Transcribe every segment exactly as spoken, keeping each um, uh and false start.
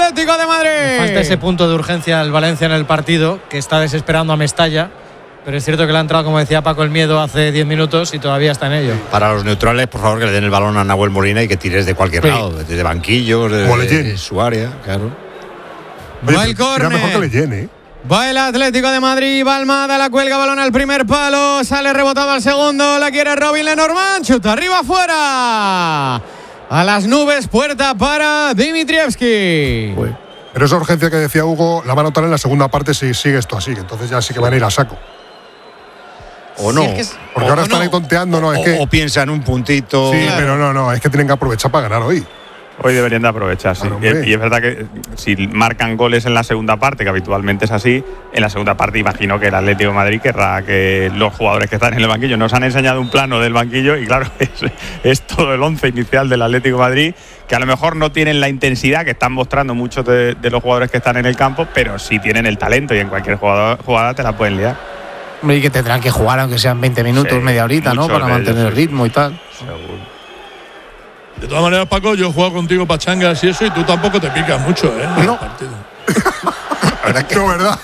Atlético de Madrid. Falta ese punto de urgencia al Valencia en el partido, que está desesperando a Mestalla. Pero es cierto que le ha entrado, como decía Paco, el miedo hace diez minutos y todavía está en ello. Para los neutrales, por favor, que le den el balón a Nahuel Molina y que tires de cualquier sí. lado, desde banquillos, de, de su área, claro. Oye, va el córner. Mejor que le llene. Va el Atlético de Madrid, va Almada, la cuelga, balón al primer palo, sale rebotado al segundo, la quiere Robin Lenormand, chuta arriba afuera. A las nubes, puerta para Dimitrievski. Uy. Pero esa urgencia que decía Hugo la van a notar en la segunda parte si sigue esto así, entonces ya sí que van a ir a saco. O no, sí, es que es, porque o ahora no. están ahí tonteando, no, es o, que. O piensan un puntito. Sí, claro. pero no, no, es que tienen que aprovechar para ganar hoy. Hoy deberían de aprovechar, sí. Claro, y, y es verdad que si marcan goles en la segunda parte, que habitualmente es así, en la segunda parte imagino que el Atlético de Madrid querrá que los jugadores que están en el banquillo nos han enseñado un plano del banquillo y claro, es, es todo el once inicial del Atlético de Madrid, que a lo mejor no tienen la intensidad que están mostrando muchos de, de los jugadores que están en el campo, pero sí tienen el talento y en cualquier jugador, jugada te la pueden liar. Y que tendrán que jugar aunque sean veinte minutos, sí, media horita, ¿no? Para mantener ellos, el ritmo y tal. Seguro. De todas maneras, Paco, yo he jugado contigo pachangas y eso, y tú tampoco te picas mucho, ¿eh? No. El partido. La verdad que no, ¿verdad?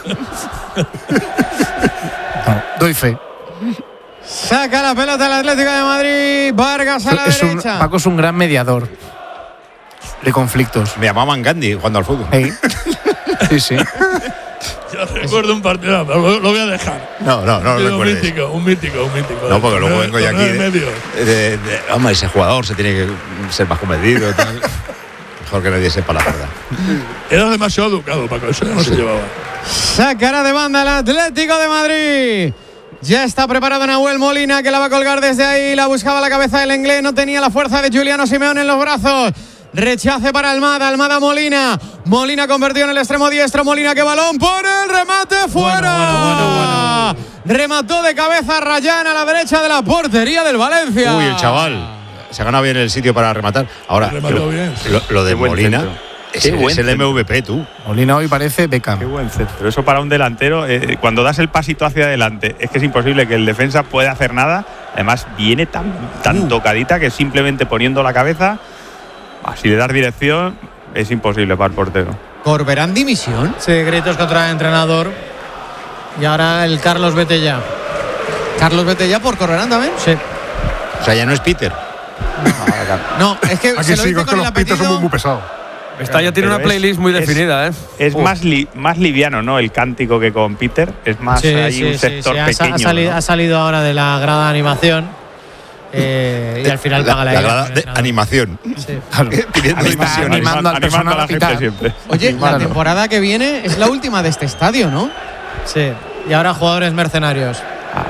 No, doy fe. Saca la pelota el Atlético de Madrid, Vargas a la es derecha. Un, Paco es un gran mediador de conflictos. Me llamaban Gandhi jugando al fútbol. ¿Eh? Sí, sí. Yo recuerdo un partido, pero lo, lo voy a dejar. No, no, no, no un recuerdes. mítico, un mítico, un mítico. No, porque luego vengo yo aquí. De, de, de, de, hombre, ese jugador se tiene que ser más comedido y tal. Mejor que nadie sepa la verdad. Era demasiado educado, Paco, eso no sí. se llevaba. Sacará de banda el Atlético de Madrid. Ya está preparado Nahuel Molina, que la va a colgar desde ahí. La buscaba la cabeza del inglés, no tenía la fuerza de Juliano Simeone en los brazos. Rechace para Almada, Almada Molina. Molina convertido en el extremo diestro. Molina, que balón por el remate fuera. Bueno, bueno, bueno, bueno. Remató de cabeza Rayán a la derecha de la portería del Valencia. Uy, el chaval. Se ha ganado bien el sitio para rematar. Ahora, lo, bien, sí. lo, lo de Molina es, es el centro. M V P, tú. Molina hoy parece Beckham. Qué buen centro. Pero eso para un delantero, eh, cuando das el pasito hacia adelante, es que es imposible que el defensa pueda hacer nada. Además, viene tan, tan uh. tocadita que simplemente poniendo la cabeza, si le das dirección, es imposible para el portero. ¿Corberán dimisión? Sí, gritos contra el entrenador. Y ahora el Carlos Betella. ¿Carlos Betella por Corberán también? Sí. O sea, ya no es Peter. No, es que aquí se lo sí, hizo es con que el los pitos son muy, muy pesados. Esta ya tiene Pero una playlist es, muy definida, es, ¿eh? Es Uf. más, li, más liviano, ¿no? El cántico que con Peter. Es más, sí, hay sí, un sí, sector sí. Ha, pequeño. ha, salido, ¿no? ha salido ahora de la grada de animación. Eh, y al final la, paga la, la grada de animación. Sí. Claro. Pidiendo dimisión. Animando al personal a la gente siempre. Oye, Claro. la temporada que viene es la última de este estadio, ¿no? Sí. Y ahora jugadores mercenarios.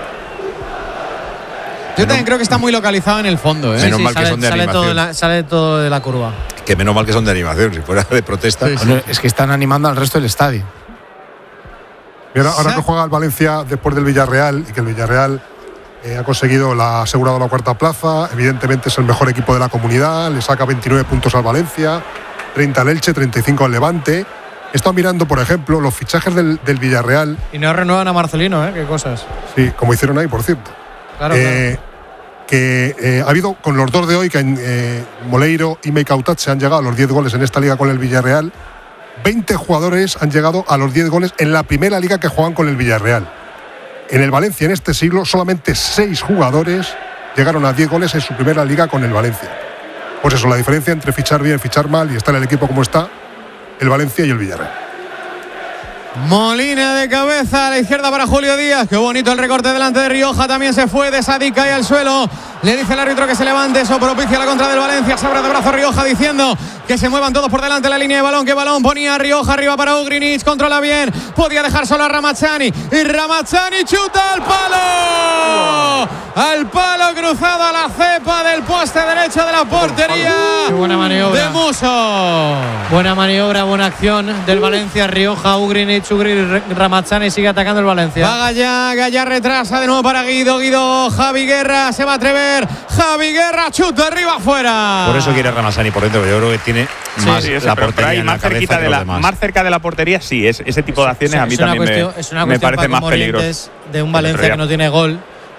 Yo también creo que está muy localizado en el fondo, ¿eh? Menos Sí, mal que sale, son de sale animación. todo, la, sale todo de la curva. Que menos mal que son de animación. Si fuera de protesta. Sí, sí. Bueno, es que están animando al resto del estadio. Y ahora, ahora que juega el Valencia después del Villarreal y que el Villarreal eh, ha conseguido la ha asegurado la cuarta plaza, evidentemente es el mejor equipo de la comunidad, le saca veintinueve puntos al Valencia, treinta al Elche, treinta y cinco al Levante. He estado mirando, por ejemplo, los fichajes del, del Villarreal. Y no renuevan a Marcelino, ¿eh? Qué cosas. Sí, como hicieron ahí, por cierto. Claro, eh, claro. Que eh, ha habido con los dos de hoy, que eh, Moleiro y Meikautat se han llegado a los diez goles en esta liga con el Villarreal. veinte jugadores han llegado a los diez goles en la primera liga que juegan con el Villarreal. En el Valencia, en este siglo, solamente seis jugadores llegaron a diez goles en su primera liga con el Valencia. Pues eso, la diferencia entre fichar bien, fichar mal y estar en el equipo como está, el Valencia y el Villarreal. Molina de cabeza a la izquierda para Julio Díaz. Qué bonito el recorte delante de Rioja. También se fue de Sadik, cae al suelo. Le dice el árbitro que se levante. Eso propicia la contra del Valencia. Se abre de brazo Rioja diciendo que se muevan todos por delante de la línea de balón. Que balón ponía Rioja arriba para Ugrinic. Controla bien. Podía dejar solo a Ramazzani. Y Ramazzani chuta al palo. Al palo cruzado a la cepa del poste derecho de la portería. Qué buena maniobra. De Muso. Buena maniobra, buena acción del Valencia. Rioja, Ugrinic, Ugri, Ramazzani sigue atacando el Valencia. Va Gallá, Gallá retrasa de nuevo para Guido, Guido, Javi Guerra, se va a atrever, Javi Guerra, chuta arriba afuera. Por eso quiere Ramazzani por dentro, yo creo que tiene Sí, más sí, eso, la pero por portería ahí en la más cabeza cerquita que de los la, demás. más cerca de la portería, sí, es, ese tipo de acciones Sí, a mí es una también cuestión, me, es una me cuestión parece Paco más peligroso. Morientes, de un Valencia que no tiene gol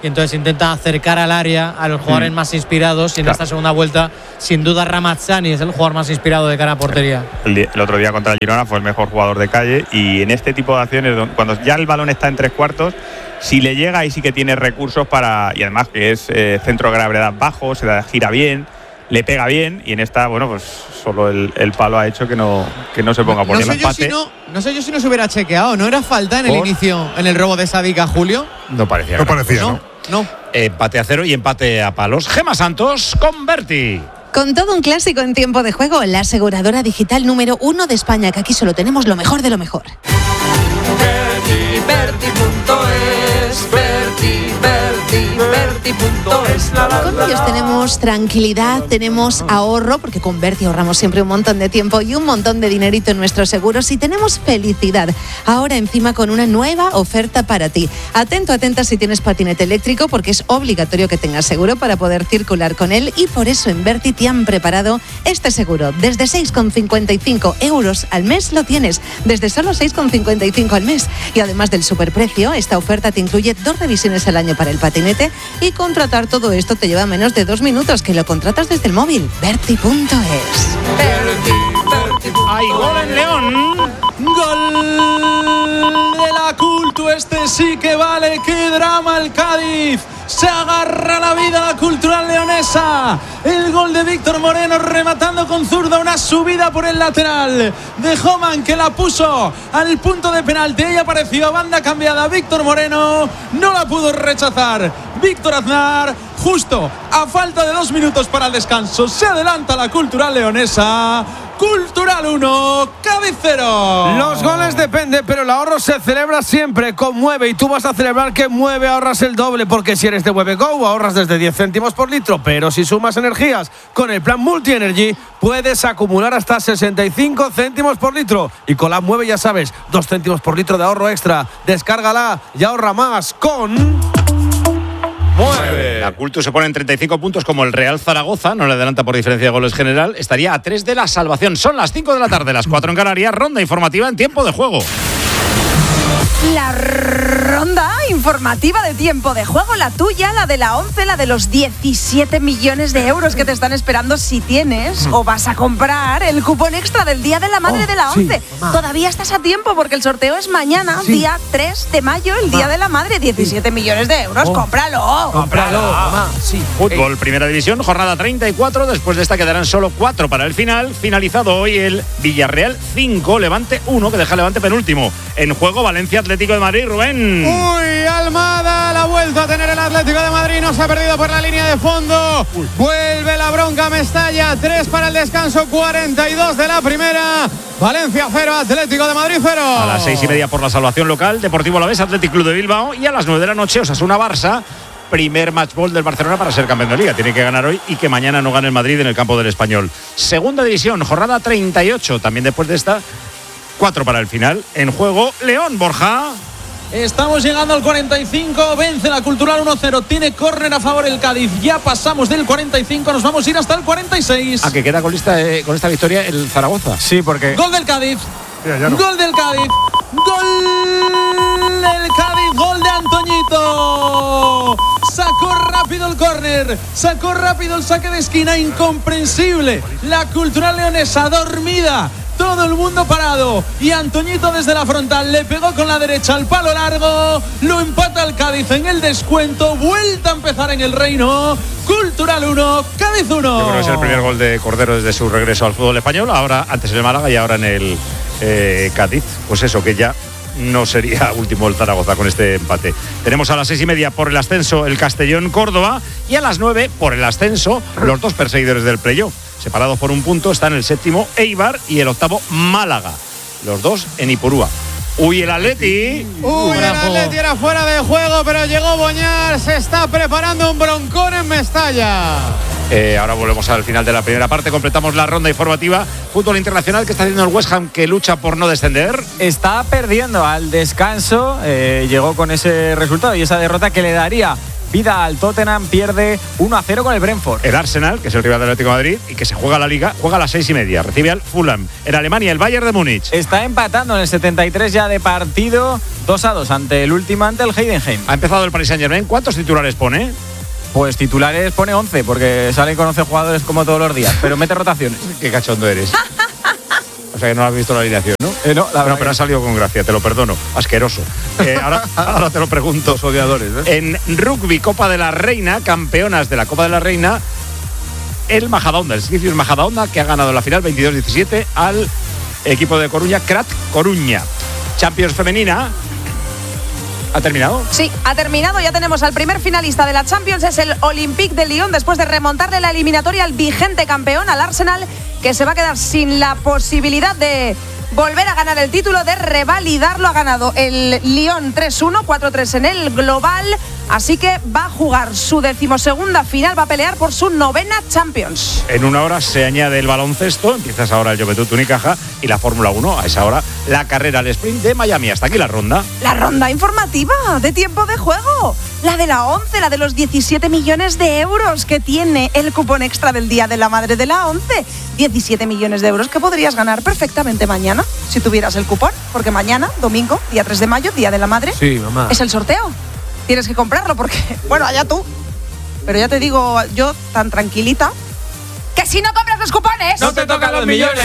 y entonces intenta acercar al área a los jugadores mm. más inspirados, y en claro. esta segunda vuelta sin duda Ramazzani es el jugador más inspirado de cara a portería. El, el otro día contra el Girona fue el mejor jugador de calle, y en este tipo de acciones, cuando ya el balón está en tres cuartos, si le llega ahí sí que tiene recursos para, y además que es eh, centro de gravedad bajo, se la gira bien, le pega bien, y en esta, bueno, pues solo el, el palo ha hecho que no, que no se ponga por no el sé empate. Yo si no, no sé yo si no se hubiera chequeado, ¿no era falta en el ¿Por? inicio, en el robo de Sadik a Julio? No parecía. No parecía, ¿no? No. Empate a cero y empate a palos. Gemma Santos con Berti. Con todo un clásico en tiempo de juego, la aseguradora digital número uno de España, que aquí solo tenemos lo mejor de lo mejor. Berti, Berti punto es, Berti, Berti, Berti punto es. Con ellos tenemos tranquilidad, tenemos ahorro, porque con Berti ahorramos siempre un montón de tiempo y un montón de dinerito en nuestros seguros, y tenemos felicidad. Ahora encima con una nueva oferta para ti. Atento, atenta si tienes patinete eléctrico, porque es obligatorio que tengas seguro para poder circular con él, y por eso en Berti te han preparado este seguro. Desde seis con cincuenta y cinco euros al mes lo tienes, desde solo seis con cincuenta y cinco al mes. Y además del superprecio, esta oferta te incluye dos revisiones al año para el patinete, y contratar todo esto te lleva menos de dos minutos, que lo contratas desde el móvil. Berti punto es. Hay gol en León. Gol de la Cultu, este sí que vale. ¡Qué drama el Cádiz! Se agarra la vida la Cultural Leonesa. El gol de Víctor Moreno rematando con zurda, una subida por el lateral de Homan, que la puso al punto de penalti. Ella apareció a banda cambiada. Víctor Moreno no la pudo rechazar. Víctor Aznar, justo a falta de dos minutos para el descanso, se adelanta la Cultural Leonesa. Cultural uno, Cádiz cero. Los goles depende, pero el ahorro se celebra siempre con Mueve, y tú vas a celebrar que Mueve ahorras el doble, porque si eres de Mueve Go ahorras desde diez céntimos por litro, pero si sumas energías con el plan Multi Energy puedes acumular hasta sesenta y cinco céntimos por litro, y con la Mueve ya sabes, dos céntimos por litro de ahorro extra. Descárgala y ahorra más con Mueve. La Cultu se pone en treinta y cinco puntos, como el Real Zaragoza, no le adelanta por diferencia de goles general, estaría a tres de la salvación. Son las cinco de la tarde, las cuatro en Canarias, ronda informativa en tiempo de juego. La ronda informativa de tiempo de juego, la tuya, la de la once, la de los diecisiete millones de euros que te están esperando si tienes o vas a comprar el cupón extra del Día de la Madre oh, de la once. Sí, todavía estás a tiempo, porque el sorteo es mañana, sí. día tres de mayo, el Día de la Madre. diecisiete sí. millones de euros, oh. cómpralo. Cómpralo, mamá. Sí. Fútbol, primera división, jornada treinta y cuatro. Después de esta quedarán solo cuatro para el final. Finalizado hoy el Villarreal cinco, Levante uno, que deja Levante penúltimo. En juego, Valencia Atlético de Madrid, Rubén. Uy, Almada, la vuelta a tener el Atlético de Madrid, no se ha perdido por la línea de fondo. Uy. Vuelve la bronca Mestalla, tres para el descanso, cuarenta y dos de la primera. Valencia cero, Atlético de Madrid cero. A las seis y media por la salvación local, Deportivo Alavés, Athletic Club de Bilbao, y a las nueve de la noche, Osasuna Barça. Primer match ball del Barcelona para ser campeón de Liga. Tiene que ganar hoy y que mañana no gane el Madrid en el campo del Español. Segunda división, jornada treinta y ocho. También después de esta, cuatro para el final. En juego, León, Borja. Estamos llegando al cuarenta y cinco, vence la Cultural uno cero, tiene córner a favor el Cádiz. Ya pasamos del cuarenta y cinco, nos vamos a ir hasta el cuarenta y seis. ¿A que queda con esta, eh, con esta victoria el Zaragoza? Sí, porque... Gol del Cádiz. Mira, no. Gol del Cádiz. Gol del Cádiz, gol de Antoñito. Sacó rápido el córner, sacó rápido el saque de esquina, incomprensible. La Cultural Leonesa dormida, todo el mundo parado, y Antoñito desde la frontal le pegó con la derecha al palo largo, lo empata el Cádiz en el descuento, vuelta a empezar en el Reino. Cultural uno, Cádiz uno. Yo creo que es el primer gol de Cordero desde su regreso al fútbol español, ahora antes en el Málaga y ahora en el eh, Cádiz. Pues eso, que ya no sería último el Zaragoza con este empate. Tenemos a las seis y media por el ascenso el Castellón Córdoba, y a las nueve por el ascenso los dos perseguidores del playoff. Separados por un punto están el séptimo Eibar y el octavo Málaga, los dos en Ipurúa. Uy, el Atleti. Uy, el Atleti era fuera de juego, pero llegó Boñar. Se está preparando un broncón en Mestalla. Eh, ahora volvemos al final de la primera parte. Completamos la ronda informativa. Fútbol internacional, que está haciendo el West Ham, que lucha por no descender. Está perdiendo al descanso. Eh, llegó con ese resultado y esa derrota que le daría vida al Tottenham, pierde uno a cero con el Brentford. El Arsenal, que es el rival del Atlético de Madrid y que se juega la Liga, juega a las seis y media. Recibe al Fulham. En Alemania, el Bayern de Múnich. Está empatando en el setenta y tres ya de partido, dos a dos ante el último, ante el Heidenheim. Ha empezado el Paris Saint-Germain. ¿Cuántos titulares pone? Pues titulares pone once, porque salen con once jugadores como todos los días, pero mete rotaciones. Qué cachondo eres. O sea que no has visto la alineación, ¿no? Eh, no, la bueno, pero ha salido con gracia, te lo perdono. Asqueroso. Eh, ahora, ahora te lo pregunto. Los odiadores, ¿eh? En rugby, Copa de la Reina, campeonas de la Copa de la Reina, el Majadahonda, el Sicius Majadahonda, que ha ganado la final veintidós diecisiete al equipo de Coruña, Crat Coruña. Champions femenina. ¿Ha terminado? Sí, ha terminado. Ya tenemos al primer finalista de la Champions, es el Olympique de Lyon, después de remontarle la eliminatoria al vigente campeón, al Arsenal, que se va a quedar sin la posibilidad de volver a ganar el título, de revalidarlo. Ha ganado el Lyon tres uno, cuatro tres en el global, así que va a jugar su decimosegunda final, va a pelear por su novena Champions. En una hora se añade el baloncesto, empiezas ahora el Juventud Unicaja y la Fórmula uno, a esa hora la carrera al sprint de Miami. Hasta aquí la ronda. La ronda informativa de tiempo de juego, la de la once, la de los diecisiete millones de euros que tiene el cupón extra del Día de la Madre de la once. diecisiete millones de euros que podrías ganar perfectamente mañana si tuvieras el cupón, porque mañana, domingo, día tres de mayo, Día de la Madre, sí, mamá, es el sorteo. Tienes que comprarlo porque, bueno, allá tú. Pero ya te digo yo, tan tranquilita, que si no compras los cupones, no te tocan los millones.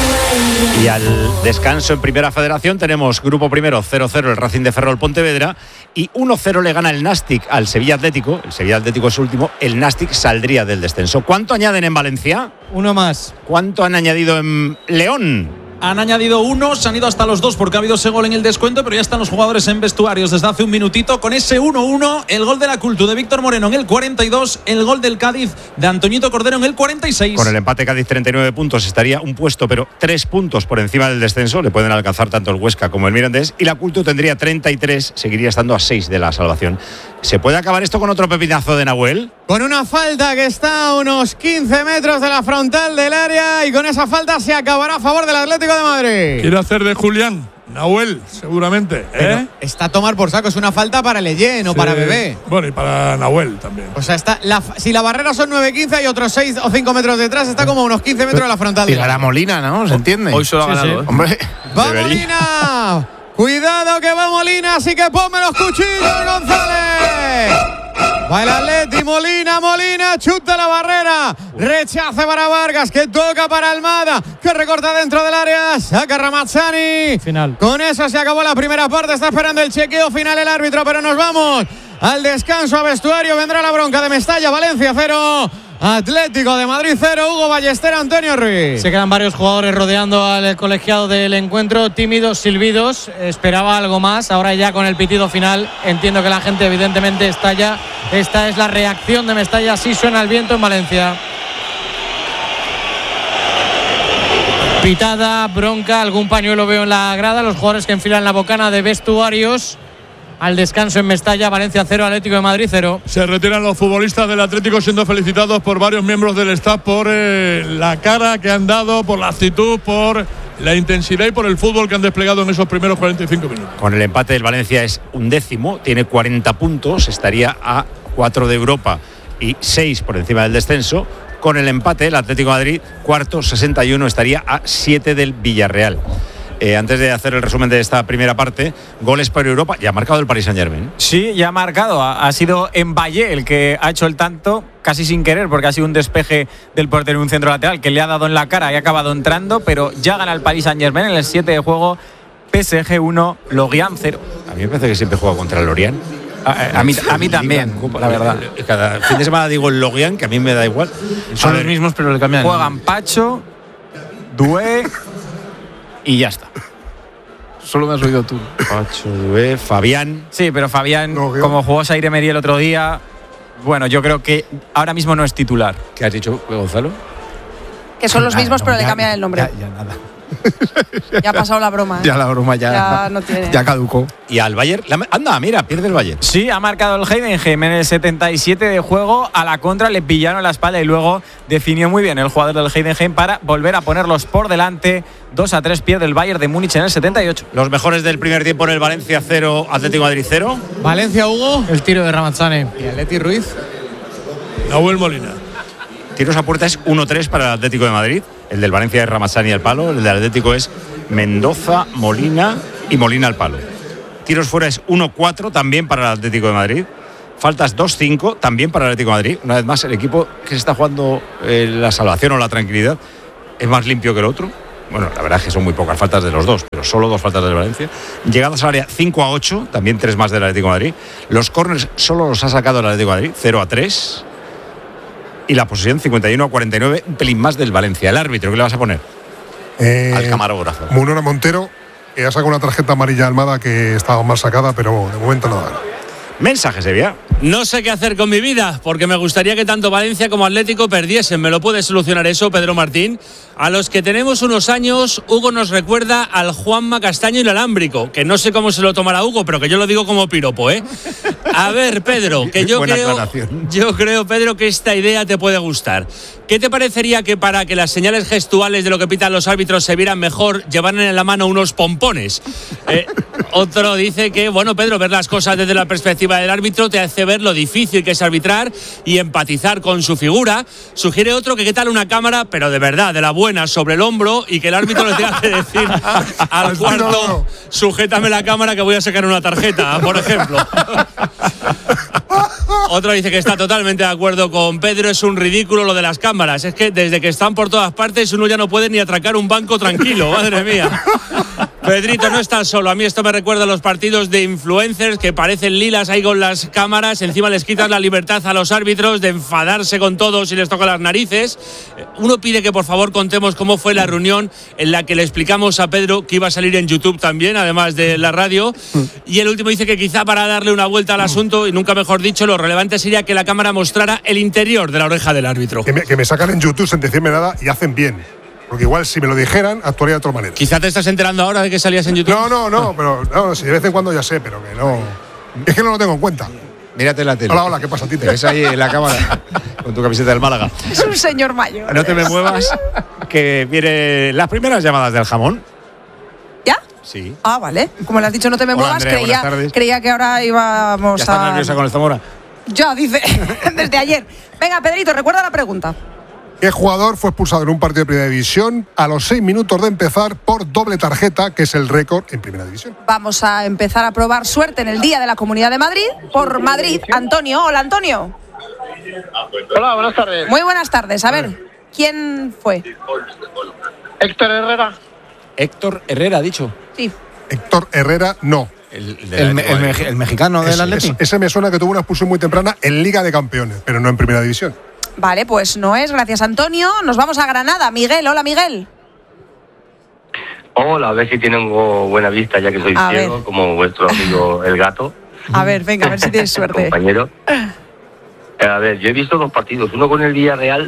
Y al descanso en Primera Federación tenemos grupo primero cero cero el Racing de Ferrol Pontevedra y uno cero le gana el Nastic al Sevilla Atlético. El Sevilla Atlético es último, el Nastic saldría del descenso. ¿Cuánto añaden en Valencia? Uno más. ¿Cuánto han añadido en León? Han añadido uno, se han ido hasta los dos porque ha habido ese gol en el descuento, pero ya están los jugadores en vestuarios desde hace un minutito con ese uno uno, el gol de la Cultu de Víctor Moreno en el cuarenta y dos, el gol del Cádiz de Antoñito Cordero en el cuarenta y seis. Con el empate Cádiz treinta y nueve puntos estaría un puesto, pero tres puntos por encima del descenso, le pueden alcanzar tanto el Huesca como el Mirandés, y la Cultu tendría treinta y tres, seguiría estando a seis de la salvación. ¿Se puede acabar esto con otro pepinazo de Nahuel? Con una falta que está a unos quince metros de la frontal del área y con esa falta se acabará a favor del Atlético de Madrid. Quiere hacer de Julián Nahuel, seguramente. ¿eh? Está a tomar por saco, es una falta para Leyen o Sí. para Bebé. Bueno, y para Nahuel también. O sea, está la, si la barrera son nueve quince y otros seis o cinco metros detrás, está como a unos quince metros de la frontal. Y la Molina, ¿no? ¿Se entiende? Hoy solo ha Sí, ganado, sí. ¿eh? Hombre. ¡Va Molina! ¡Cuidado que va Molina! Así que ponme los cuchillos, González. Va el Atleti, Molina, Molina, chuta la barrera, rechace para Vargas, que toca para Almada, que recorta dentro del área, saca Ramazzani. Final. Con eso se acabó la primera parte, está esperando el chequeo final el árbitro, pero nos vamos al descanso, a vestuario, vendrá la bronca de Mestalla, Valencia cero, Atlético de Madrid cero, Hugo Ballester, Antonio Ruiz. Se quedan varios jugadores rodeando al colegiado del encuentro, tímidos silbidos, esperaba algo más, ahora ya con el pitido final entiendo que la gente evidentemente está ya, esta es la reacción de Mestalla, así suena el viento en Valencia. Pitada, bronca, algún pañuelo veo en la grada, los jugadores que enfilan la bocana de vestuarios. Al descanso en Mestalla, Valencia cero, Atlético de Madrid cero. Se retiran los futbolistas del Atlético siendo felicitados por varios miembros del staff por eh, la cara que han dado, por la actitud, por la intensidad y por el fútbol que han desplegado en esos primeros cuarenta y cinco minutos. Con el empate el Valencia es un décimo, tiene cuarenta puntos, estaría a cuatro de Europa y seis por encima del descenso. Con el empate el Atlético de Madrid, cuarto, sesenta y uno, estaría a siete del Villarreal. Eh, antes de hacer el resumen de esta primera parte, goles por Europa, ya ha marcado el Paris Saint-Germain. Sí, ya ha marcado. Ha, ha sido Mbappé el que ha hecho el tanto, casi sin querer, porque ha sido un despeje del portero en un centro lateral que le ha dado en la cara y ha acabado entrando, pero ya gana el Paris Saint-Germain en el siete de juego. P S G uno, Lorient cero. A mí me parece que siempre juega contra el Lorient. A, a, mí, a mí también, la verdad. Cada fin de semana digo el Lorient, que a mí me da igual. Son los mismos, pero le cambian. Juegan Pacho, Doué y ya está. Solo me has oído tú. Pacho, Doué, Fabián. Sí, pero Fabián, No, como jugó Saire Meri el otro día, bueno, yo creo que ahora mismo no es titular. ¿Qué has dicho, Gonzalo? Que son los Nada, mismos, no, pero ya, le cambian el nombre. Ya, ya nada. Ya ha pasado la broma. ¿eh? Ya la broma ya, ya no tiene. Ya caducó. Y al Bayern, la, anda, mira, pierde el Bayern. Sí, ha marcado el Heidenheim en el setenta y siete de juego. A la contra le pillaron la espalda y luego definió muy bien el jugador del Heidenheim para volver a ponerlos por delante. dos a tres pierde el Bayern de Múnich en el setenta y ocho. Los mejores del primer tiempo en el Valencia cero, Atlético de Madrid cero. Valencia, Hugo. El tiro de Ramazzani. Y Atleti Ruiz. Nahuel Molina. Tiros a puerta es uno tres para el Atlético de Madrid. El del Valencia es Ramazzani al palo. El del Atlético es Mendoza, Molina y Molina al palo. Tiros fuera es uno cuatro también para el Atlético de Madrid. Faltas dos cinco también para el Atlético de Madrid. Una vez más, el equipo que se está jugando eh, la salvación o la tranquilidad es más limpio que el otro. Bueno, la verdad es que son muy pocas faltas de los dos, pero solo dos faltas del Valencia. Llegadas al área cinco a ocho, también tres más del Atlético de Madrid. Los córners solo los ha sacado el Atlético de Madrid, cero a tres. Y la posesión cincuenta y uno a cuarenta y nueve, un pelín más del Valencia. El árbitro, ¿qué le vas a poner? Eh, al camarógrafo. Munora Montero, que ha sacado una tarjeta amarilla a Almada que estaba más sacada, pero de momento nada. Mensaje, Sevilla. No sé qué hacer con mi vida, porque me gustaría que tanto Valencia como Atlético perdiesen. ¿Me lo puede solucionar eso, Pedro Martín? A los que tenemos unos años, Hugo nos recuerda al Juanma Castaño inalámbrico, que no sé cómo se lo tomará Hugo, pero que yo lo digo como piropo, ¿eh? A ver, Pedro, que yo creo, yo creo, Pedro, que esta idea te puede gustar. ¿Qué te parecería que para que las señales gestuales de lo que pitan los árbitros se vieran mejor, llevaran en la mano unos pompones? Eh, otro dice que, bueno, Pedro, ver las cosas desde la perspectiva del árbitro te hace ver lo difícil que es arbitrar y empatizar con su figura. Sugiere otro que qué tal una cámara, pero de verdad, de la buena, sobre el hombro, y que el árbitro le tenga que decir al cuarto, sujétame la cámara que voy a sacar una tarjeta, por ejemplo. Otro dice que está totalmente de acuerdo con Pedro, es un ridículo lo de las cámaras. Es que desde que están por todas partes uno ya no puede ni atracar un banco tranquilo, madre mía. Pedrito, no estás solo. A mí esto me recuerda a los partidos de influencers que parecen lilas ahí con las cámaras. Encima les quitan la libertad a los árbitros de enfadarse con todos y les tocan las narices. Uno pide que por favor contemos cómo fue la reunión en la que le explicamos a Pedro que iba a salir en YouTube también, además de la radio. Y el último dice que quizá para darle una vuelta al asunto, y nunca mejor dicho, lo relevante sería que la cámara mostrara el interior de la oreja del árbitro. Que me, que me sacan en YouTube sin decirme nada y hacen bien. Porque igual si me lo dijeran, actuaría de otra manera. Quizá te estás enterando ahora de que salías en YouTube. No, no, no, pero no, si de vez en cuando ya sé, pero que no. Es que no lo tengo en cuenta. Mírate la tele. Hola, hola, ¿qué pasa, Tite? Te ves ahí en la cámara con tu camiseta del Málaga. Es un señor mayor. No te me muevas, que vienen las primeras llamadas del jamón. ¿Ya? Sí. Ah, vale. Como le has dicho, no te me Hola, muevas, Andrea, creía, buenas tardes. creía que ahora íbamos ¿Ya estás a. nerviosa con el Zamora? Ya, dice, desde ayer. Venga, Pedrito, recuerda la pregunta. ¿Qué jugador fue expulsado en un partido de Primera División a los seis minutos de empezar por doble tarjeta, que es el récord en Primera División? Vamos a empezar a probar suerte en el Día de la Comunidad de Madrid. Por Madrid, Antonio. Hola, Antonio. Hola, buenas tardes. Muy buenas tardes. A ver, ¿quién fue? Héctor Herrera. Héctor Herrera, ha dicho. Sí. Héctor Herrera, no. El, el, el, el, el mexicano del Atleti. Ese me suena que tuvo una expulsión muy temprana en Liga de Campeones, pero no en Primera División. Vale, pues no es. Gracias, Antonio. Nos vamos a Granada. Miguel, hola, Miguel. Hola, a ver si tengo buena vista, ya que soy A ciego, ver. como vuestro amigo el gato. A ver, venga, a ver si tienes suerte. Compañero. A ver, yo he visto dos partidos, uno con el Villarreal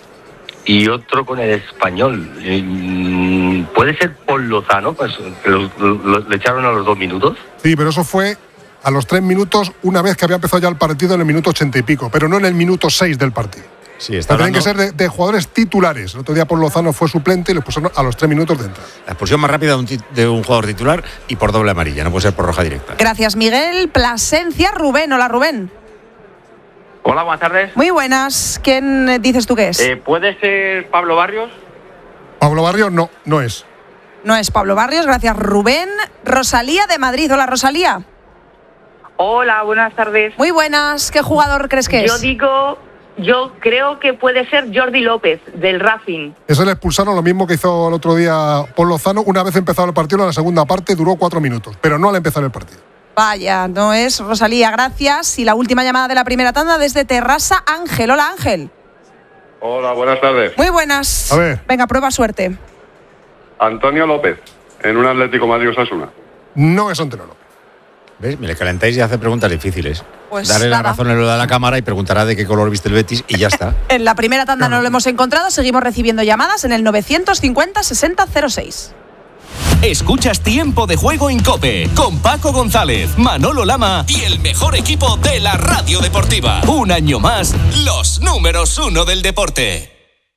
y otro con el Español. Mm, ¿Puede ser Paul Lozano, pues, que lo, lo- le echaron a los dos minutos? Sí, pero eso fue a los tres minutos, una vez que había empezado ya el partido en el minuto ochenta y pico, pero no en el minuto seis del partido. Sí, está Tienen que hablando- ser de, de jugadores titulares. El otro día Paul Lozano fue suplente y lo pusieron a los tres minutos de entrada. La expulsión más rápida de un, ti- de un jugador titular y por doble amarilla, no puede ser por roja directa. Gracias, Miguel. Plasencia, Rubén. Hola, Rubén. Hola, buenas tardes. Muy buenas. ¿Quién eh, dices tú que es? Eh, ¿Puede ser Pablo Barrios? Pablo Barrios no, no es. No es Pablo Barrios. Gracias, Rubén. Rosalía de Madrid. Hola, Rosalía. Hola, buenas tardes. Muy buenas. ¿Qué jugador crees que es? Yo digo, yo creo que puede ser Jordi López, del Racing. Ese le expulsaron lo mismo que hizo el otro día Paul Lozano. Una vez empezado el partido, en la segunda parte duró cuatro minutos, pero no al empezar el partido. Vaya, no es Rosalía. Gracias. Y la última llamada de la primera tanda desde Terrassa, Ángel. Hola, Ángel. Hola, buenas tardes. Muy buenas. A ver. Venga, prueba suerte. Antonio López, en un Atlético Madrid Osasuna. No es Antonio López. ¿Ves? Me le calentáis y hace preguntas difíciles. Pues Darle nada. la razón en lo de la cámara y preguntará de qué color viste el Betis y ya está. En la primera tanda no lo hemos encontrado, seguimos recibiendo llamadas en el novecientos cincuenta sesenta cero seis. Escuchas Tiempo de Juego en COPE con Paco González, Manolo Lama y el mejor equipo de la radio deportiva. Un año más, los números uno del deporte.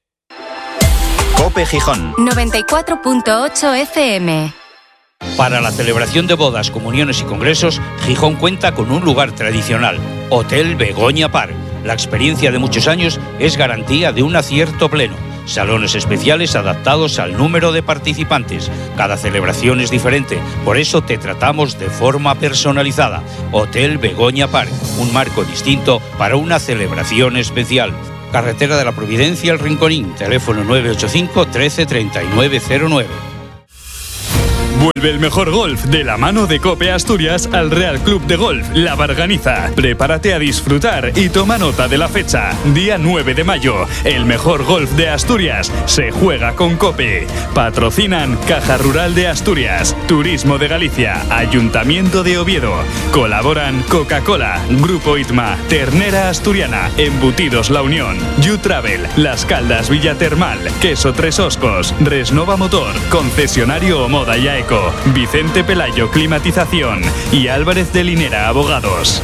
COPE Gijón. noventa y cuatro punto ocho F M. Para la celebración de bodas, comuniones y congresos, Gijón cuenta con un lugar tradicional, Hotel Begoña Park. La experiencia de muchos años es garantía de un acierto pleno. Salones especiales adaptados al número de participantes. Cada celebración es diferente, por eso te tratamos de forma personalizada. Hotel Begoña Park, un marco distinto para una celebración especial. Carretera de la Providencia, El Rinconín, teléfono nueve ocho cinco, trece, treinta y nueve cero nueve. Vuelve el mejor golf de la mano de COPE Asturias al Real Club de Golf La Barganiza. Prepárate a disfrutar y toma nota de la fecha. Día nueve de mayo. El mejor golf de Asturias se juega con COPE. Patrocinan Caja Rural de Asturias, Turismo de Galicia, Ayuntamiento de Oviedo. Colaboran Coca-Cola, Grupo Itma, Ternera Asturiana, Embutidos La Unión, You Travel, Las Caldas Villa Termal, Queso Tres Oscos, Resnova Motor, Concesionario Moda y Aeco, Vicente Pelayo Climatización y Álvarez de Linera Abogados.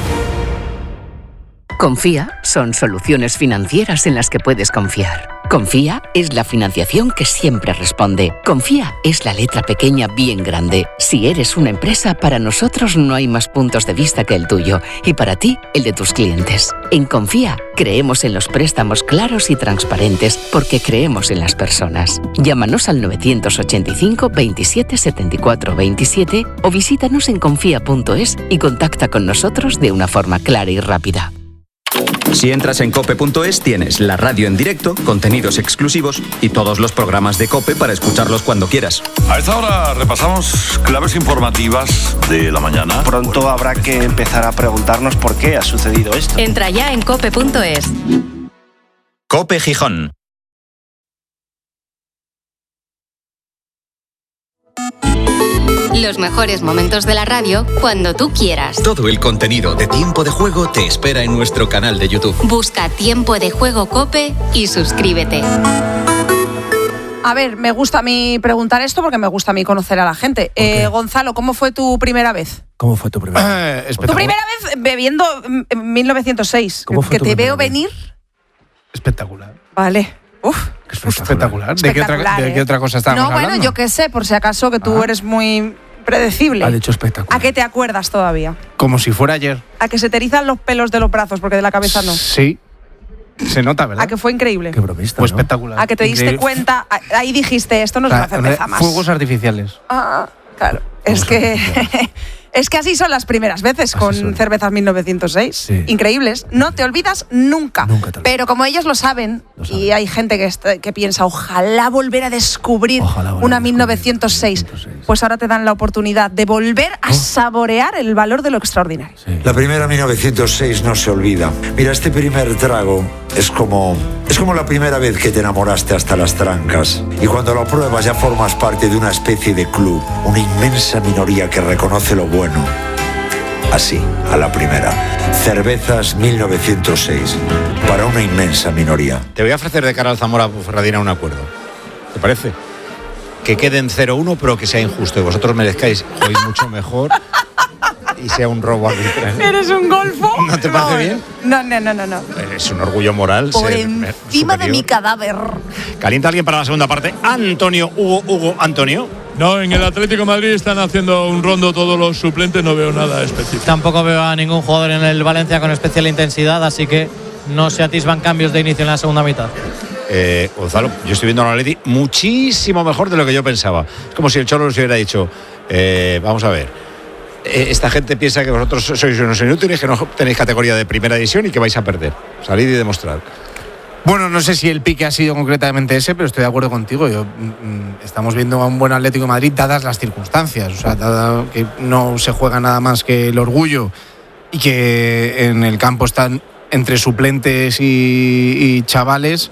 Confía son soluciones financieras en las que puedes confiar. Confía es la financiación que siempre responde. Confía es la letra pequeña bien grande. Si eres una empresa, para nosotros no hay más puntos de vista que el tuyo y para ti, el de tus clientes. En Confía creemos en los préstamos claros y transparentes porque creemos en las personas. Llámanos al novecientos ochenta y cinco, veintisiete, setenta y cuatro, veintisiete o visítanos en confía punto es y contacta con nosotros de una forma clara y rápida. Si entras en cope punto es tienes la radio en directo, contenidos exclusivos y todos los programas de COPE para escucharlos cuando quieras. A esta hora repasamos claves informativas de la mañana. Pronto habrá que empezar a preguntarnos por qué ha sucedido esto. Entra ya en cope punto es. COPE Gijón. Los mejores momentos de la radio cuando tú quieras. Todo el contenido de Tiempo de Juego te espera en nuestro canal de YouTube. Busca Tiempo de Juego COPE y suscríbete. A ver, me gusta a mí preguntar esto porque me gusta a mí conocer a la gente. Eh, Gonzalo, ¿cómo fue tu primera vez? ¿Cómo fue tu primera vez? Tu primera vez bebiendo en mil novecientos seis. ¿Cómo fue que tu te veo primera vez? venir. Espectacular. Vale. Uf. Espectacular. ¿De, qué otra, Espectacular, ¿De qué ¿eh? otra cosa estábamos No, bueno, hablando? yo qué sé, por si acaso que tú eres muy predecible. Ha dicho espectacular. ¿A qué te acuerdas todavía? Como si fuera ayer. ¿A que se te erizan los pelos de los brazos porque de la cabeza no? Sí. Se nota, ¿verdad? ¿A que fue increíble? Qué bromista. Fue espectacular. ¿A que te diste Increíble. cuenta? a- Ahí dijiste, esto no es una cerveza más. Fuegos artificiales. Ah, claro. Es que es que así son las primeras veces con cervezas mil novecientos seis. Increíbles. No te olvidas nunca. Pero como ellos lo saben, y hay gente que, está- que piensa, ojalá volver a descubrir una mil novecientos seis, pues ahora te dan la oportunidad de volver a saborear el valor de lo extraordinario. La primera mil novecientos seis no se olvida. Mira, este primer trago es como es como la primera vez que te enamoraste hasta las trancas. Y cuando lo pruebas ya formas parte de una especie de club, una inmensa minoría que reconoce lo bueno. Así, a la primera. Cervezas mil novecientos seis, para una inmensa minoría. Te voy a ofrecer de cara al Zamora Ferradina un acuerdo. ¿Te parece? Que quede en cero uno, pero que sea injusto y vosotros merezcáis hoy mucho mejor y sea un robo arbitral. ¿Eres un golfo? ¿No te parece bien? No, no, no, no, no. Es un orgullo moral Por ser encima de superior. mi cadáver. ¿Calienta alguien para la segunda parte? Antonio, Hugo, Hugo, Antonio. No, en el Atlético de Madrid están haciendo un rondo todos los suplentes, no veo nada específico. Tampoco veo a ningún jugador en el Valencia con especial intensidad, así que no se atisban cambios de inicio en la segunda mitad. Eh, Gonzalo, yo estoy viendo al Atleti muchísimo mejor de lo que yo pensaba. Es como si el Cholo nos hubiera dicho, eh, vamos a ver, eh, esta gente piensa que vosotros sois unos inútiles, que no tenéis categoría de primera división y que vais a perder. Salid y demostrad. Bueno, no sé si el pique ha sido concretamente ese, pero estoy de acuerdo contigo. Yo, mm, estamos viendo a un buen Atlético de Madrid dadas las circunstancias. O sea, dado que no se juega nada más que el orgullo y que en el campo están entre suplentes y, y chavales,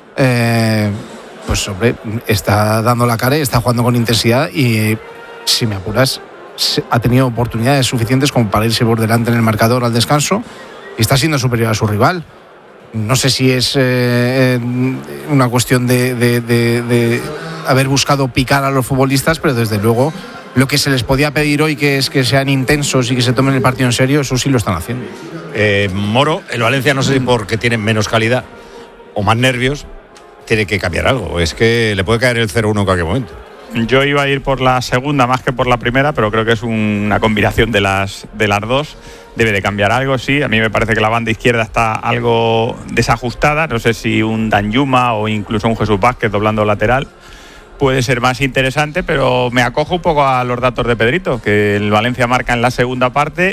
eh, pues hombre, está dando la cara y está jugando con intensidad y, si me apuras, ha tenido oportunidades suficientes como para irse por delante en el marcador al descanso y está siendo superior a su rival. No sé si es eh, una cuestión de, de, de, de haber buscado picar a los futbolistas, pero desde luego lo que se les podía pedir hoy, que es que sean intensos y que se tomen el partido en serio, eso sí lo están haciendo. Eh, Moro, el Valencia, no sé si porque tienen menos calidad o más nervios, tiene que cambiar algo. Es que le puede caer el cero uno en cualquier momento. Yo iba a ir por la segunda más que por la primera, pero creo que es una combinación de las, de las dos. Debe de cambiar algo, sí. A mí me parece que la banda izquierda está algo desajustada. No sé si un Danjuma o incluso un Jesús Vázquez doblando lateral puede ser más interesante, pero me acojo un poco a los datos de Pedrito, que el Valencia marca en la segunda parte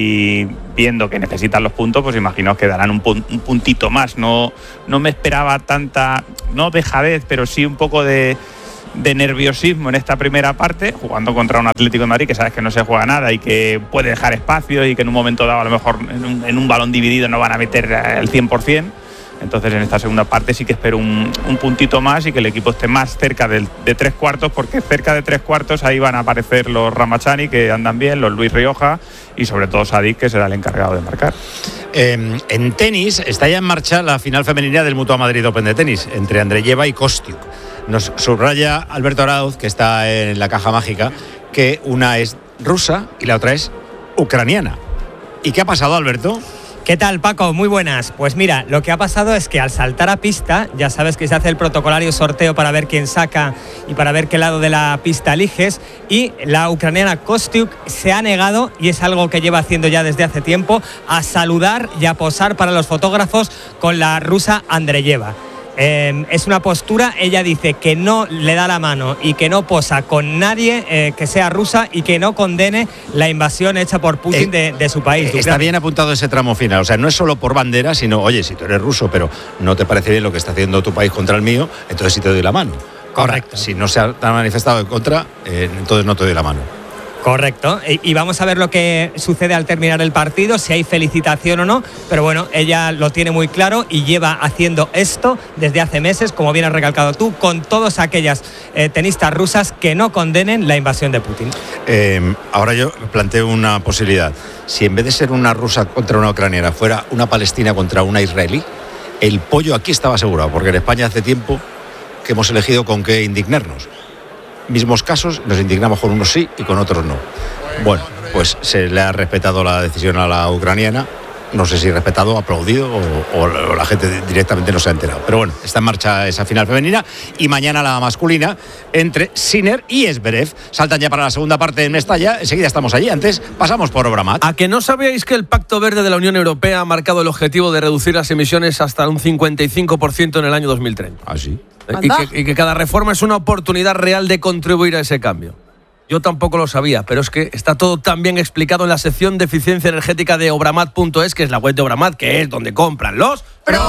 y viendo que necesitan los puntos, pues imagino que darán un, pun- un puntito más. No, no me esperaba tanta, no dejadez, pero sí un poco de, de nerviosismo en esta primera parte, jugando contra un Atlético de Madrid que sabes que no se juega nada y que puede dejar espacio y que en un momento dado a lo mejor en un, en un balón dividido no van a meter el cien por ciento. Entonces en esta segunda parte sí que espero un, un puntito más y que el equipo esté más cerca del, de tres cuartos, porque cerca de tres cuartos ahí van a aparecer los Ramachani, que andan bien, los Luis Rioja y sobre todo Sadik, que será el encargado de marcar. Eh, en tenis está ya en marcha la final femenina del Mutua Madrid Open de tenis entre Andreyeva y Kostiuk. Nos subraya Alberto Arauz, que está en la caja mágica, que una es rusa y la otra es ucraniana. ¿Y qué ha pasado, Alberto? ¿Qué tal, Paco? Muy buenas. Pues mira, lo que ha pasado es que al saltar a pista, ya sabes que se hace el protocolario sorteo para ver quién saca y para ver qué lado de la pista eliges, y la ucraniana Kostiuk se ha negado, y es algo que lleva haciendo ya desde hace tiempo, a saludar y a posar para los fotógrafos con la rusa Andreyeva. Eh, es una postura, ella dice que no le da la mano y que no posa con nadie eh, que sea rusa y que no condene la invasión hecha por Putin eh, de, de su país. Eh, está bien apuntado ese tramo final, o sea, no es solo por bandera, sino, oye, si tú eres ruso, pero no te parece bien lo que está haciendo tu país contra el mío, entonces sí te doy la mano. Correcto. Ahora, si no se ha manifestado en contra, eh, entonces no te doy la mano. Correcto, y vamos a ver lo que sucede al terminar el partido, si hay felicitación o no, pero bueno, ella lo tiene muy claro y lleva haciendo esto desde hace meses, como bien has recalcado tú, con todas aquellas eh, tenistas rusas que no condenen la invasión de Putin. Eh, ahora yo planteo una posibilidad. Si en vez de ser una rusa contra una ucraniana fuera una palestina contra una israelí, el pollo aquí estaba asegurado, porque en España hace tiempo que hemos elegido con qué indignarnos. Mismos casos, nos indignamos con unos sí y con otros no. Bueno, pues se le ha respetado la decisión a la ucraniana. No sé si respetado, aplaudido o, o la gente directamente no se ha enterado. Pero bueno, está en marcha esa final femenina y mañana la masculina entre Sinner y Zverev. Saltan ya para la segunda parte en Mestalla. Enseguida estamos allí. Antes pasamos por Obramat. ¿A que no sabíais que el Pacto Verde de la Unión Europea ha marcado el objetivo de reducir las emisiones hasta un cincuenta y cinco por ciento en el año dos mil treinta? ¿Ah, sí? Y que, y que cada reforma es una oportunidad real de contribuir a ese cambio. Yo tampoco lo sabía, pero es que está todo tan bien explicado en la sección de eficiencia energética de obramat punto es, que es la web de Obramat, que es donde compran los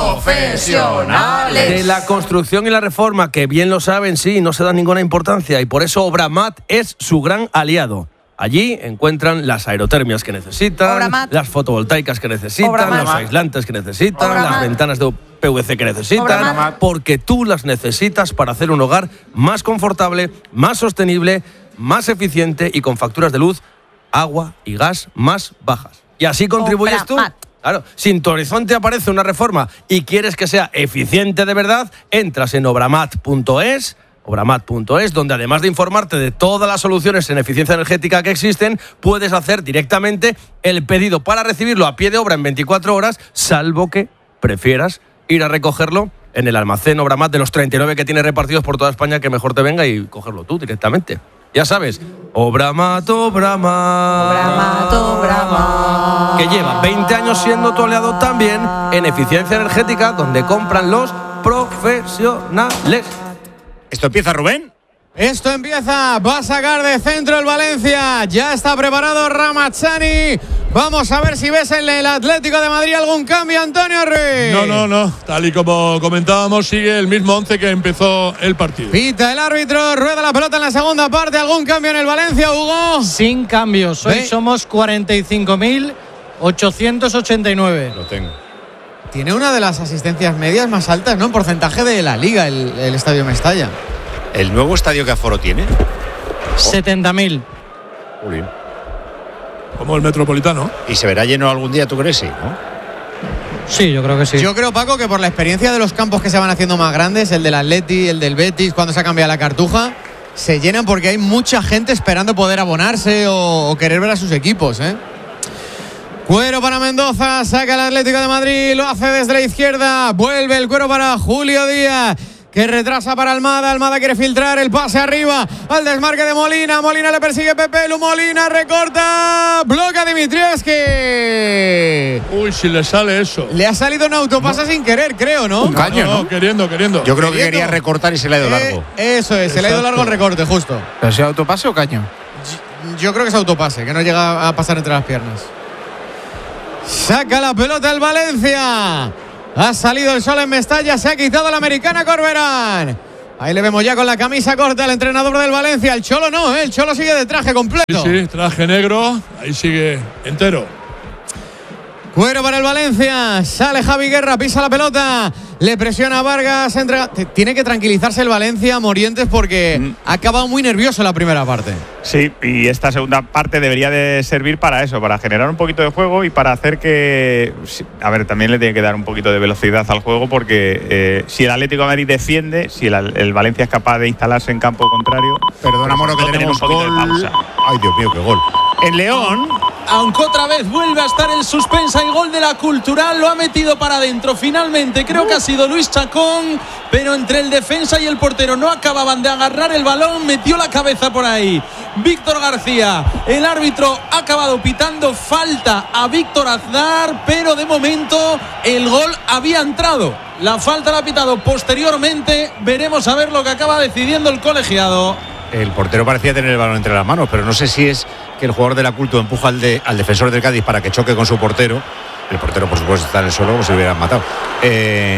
profesionales de la construcción y la reforma, que bien lo saben, sí, no se dan ninguna importancia, y por eso Obramat es su gran aliado. Allí encuentran las aerotermias que necesitan, Obramat, las fotovoltaicas que necesitan, Obramat, los aislantes que necesitan, Obramat, las ventanas de P V C que necesitan, Obramat, porque tú las necesitas para hacer un hogar más confortable, más sostenible, más eficiente y con facturas de luz, agua y gas más bajas. Y así contribuyes tú. Claro, si en tu horizonte aparece una reforma y quieres que sea eficiente de verdad, entras en obramat punto es, obramat punto es, donde además de informarte de todas las soluciones en eficiencia energética que existen, puedes hacer directamente el pedido para recibirlo a pie de obra en veinticuatro horas, salvo que prefieras ir a recogerlo en el almacén Obramat de los treinta y nueve que tiene repartidos por toda España, que mejor te venga y cogerlo tú directamente. Ya sabes, Obramat, Obramat, Obramat, Obramat, que lleva veinte años siendo tu aliado también en eficiencia energética, donde compran los profesionales. ¿Esto empieza, Rubén? Esto empieza, va a sacar de centro el Valencia, ya está preparado Ramachani. Vamos a ver si ves en el Atlético de Madrid algún cambio, Antonio Ruiz. No, no, no, tal y como comentábamos, sigue el mismo once que empezó el partido. Pita el árbitro, rueda la pelota en la segunda parte. ¿Algún cambio en el Valencia, Hugo? Sin cambios, hoy ¿Ve? somos cuarenta y cinco mil ochocientos ochenta y nueve. Lo tengo. Tiene una de las asistencias medias más altas, ¿no? En porcentaje de la Liga, el, el Estadio Mestalla. ¿El nuevo estadio qué aforo tiene? setenta mil. como el Metropolitano. ¿Y se verá lleno algún día, tú crees? Sí, ¿no? Sí, yo creo que sí. Yo creo, Paco, que por la experiencia de los campos que se van haciendo más grandes, el del Atleti, el del Betis, cuando se ha cambiado la Cartuja, se llenan porque hay mucha gente esperando poder abonarse o, o querer ver a sus equipos, ¿eh? Cuero para Mendoza, saca el Atlético de Madrid, lo hace desde la izquierda, vuelve el cuero para Julio Díaz, que retrasa para Almada, Almada quiere filtrar el pase arriba, al desmarque de Molina, Molina le persigue Pepelu, Molina recorta, bloca Dimitrievski. Uy, si le sale eso. Le ha salido un autopase no. sin querer, creo, ¿no? Un caño, no, ¿no? Queriendo, queriendo. Yo creo queriendo. que quería recortar y se le ha ido largo. Eh, eso es, se le ha ido largo el recorte, justo. ¿Pero es autopase o caño? Yo, yo creo que es autopase, que no llega a pasar entre las piernas. Saca la pelota el Valencia. Ha salido el sol en Mestalla. Se ha quitado la americana Corberán. Ahí le vemos ya con la camisa corta al entrenador del Valencia. El Cholo no, ¿eh? El Cholo sigue de traje completo. Sí, sí, traje negro. Ahí sigue entero. Cuero para el Valencia. Sale Javi Guerra, pisa la pelota. Le presiona a Vargas. Entrega. Tiene que tranquilizarse el Valencia, Morientes, porque mm. ha acabado muy nervioso la primera parte. Sí, y esta segunda parte debería de servir para eso, para generar un poquito de juego y para hacer que... A ver, también le tiene que dar un poquito de velocidad al juego porque eh, si el Atlético de Madrid defiende, si el, el Valencia es capaz de instalarse en campo contrario... Perdona, Moro, que tenemos un gol. De pausa. Ay, Dios mío, qué gol. En León... Aunque otra vez vuelve a estar en suspensa y gol de la Cultural, lo ha metido para adentro finalmente, creo que ha sido Luis Chacón, pero entre el defensa y el portero no acababan de agarrar el balón, metió la cabeza por ahí Víctor García, el árbitro ha acabado pitando falta a Víctor Aznar, pero de momento el gol había entrado, la falta la ha pitado posteriormente, veremos a ver lo que acaba decidiendo el colegiado. El portero parecía tener el balón entre las manos, pero no sé si es que el jugador de la Culto empuja al, de, al defensor del Cádiz para que choque con su portero. El portero, por supuesto, está en el suelo, como si lo hubieran matado. Eh,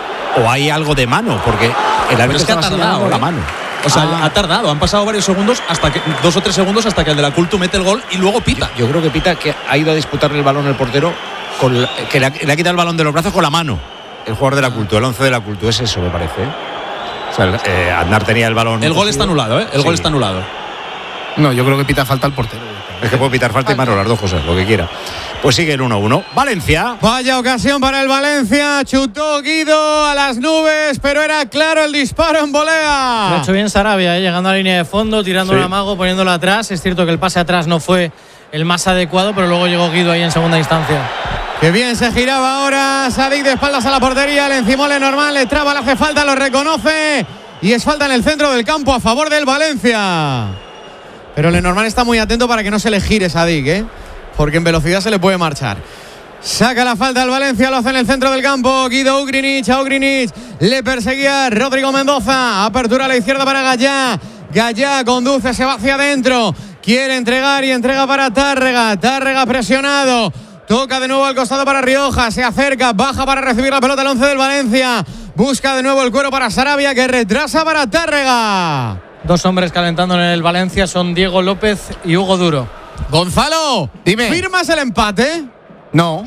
o hay algo de mano, porque el árbitro es que estaba ha tardado, señalando ¿eh? la mano. O sea, ah. ha tardado, han pasado varios segundos, hasta que dos o tres segundos hasta que el de la Culto mete el gol y luego pita. Yo, yo creo que pita que ha ido a disputarle el balón el portero, con la, que le ha, le ha quitado el balón de los brazos con la mano. El jugador de la Culto, el once de la Culto, es eso, me parece. O sea, eh, Aznar tenía el balón. El gol está anulado, ¿eh? El sí. gol está anulado. No, yo creo que pita falta al portero. Es que puede pitar falta y mano, las dos cosas, lo que quiera. Pues sigue el uno uno. Valencia. Vaya ocasión para el Valencia. Chutó Guido a las nubes, pero era claro el disparo en volea. Lo ha hecho bien Sarabia, ¿eh? Llegando a la línea de fondo, tirando sí. un amago, poniéndolo atrás. Es cierto que el pase atrás no fue el más adecuado, pero luego llegó Guido ahí en segunda instancia. Qué bien se giraba ahora Sadik de espaldas a la portería. Le encimó le normal, le traba, le hace falta, lo reconoce. Y es falta en el centro del campo a favor del Valencia. Pero Lenormand está muy atento para que no se le gire Sadik, ¿eh? Porque en velocidad se le puede marchar. Saca la falta al Valencia, lo hace en el centro del campo. Guido Ugrinic, a Ugrinic le perseguía Rodrigo Mendoza. Apertura a la izquierda para Gallá. Gallá conduce, se va hacia adentro. Quiere entregar y entrega para Tárrega. Tárrega presionado. Toca de nuevo al costado para Rioja. Se acerca, baja para recibir la pelota el once del Valencia. Busca de nuevo el cuero para Sarabia, que retrasa para Tárrega. Dos hombres calentando en el Valencia son Diego López y Hugo Duro. Gonzalo, dime. ¿Firmas el empate? No.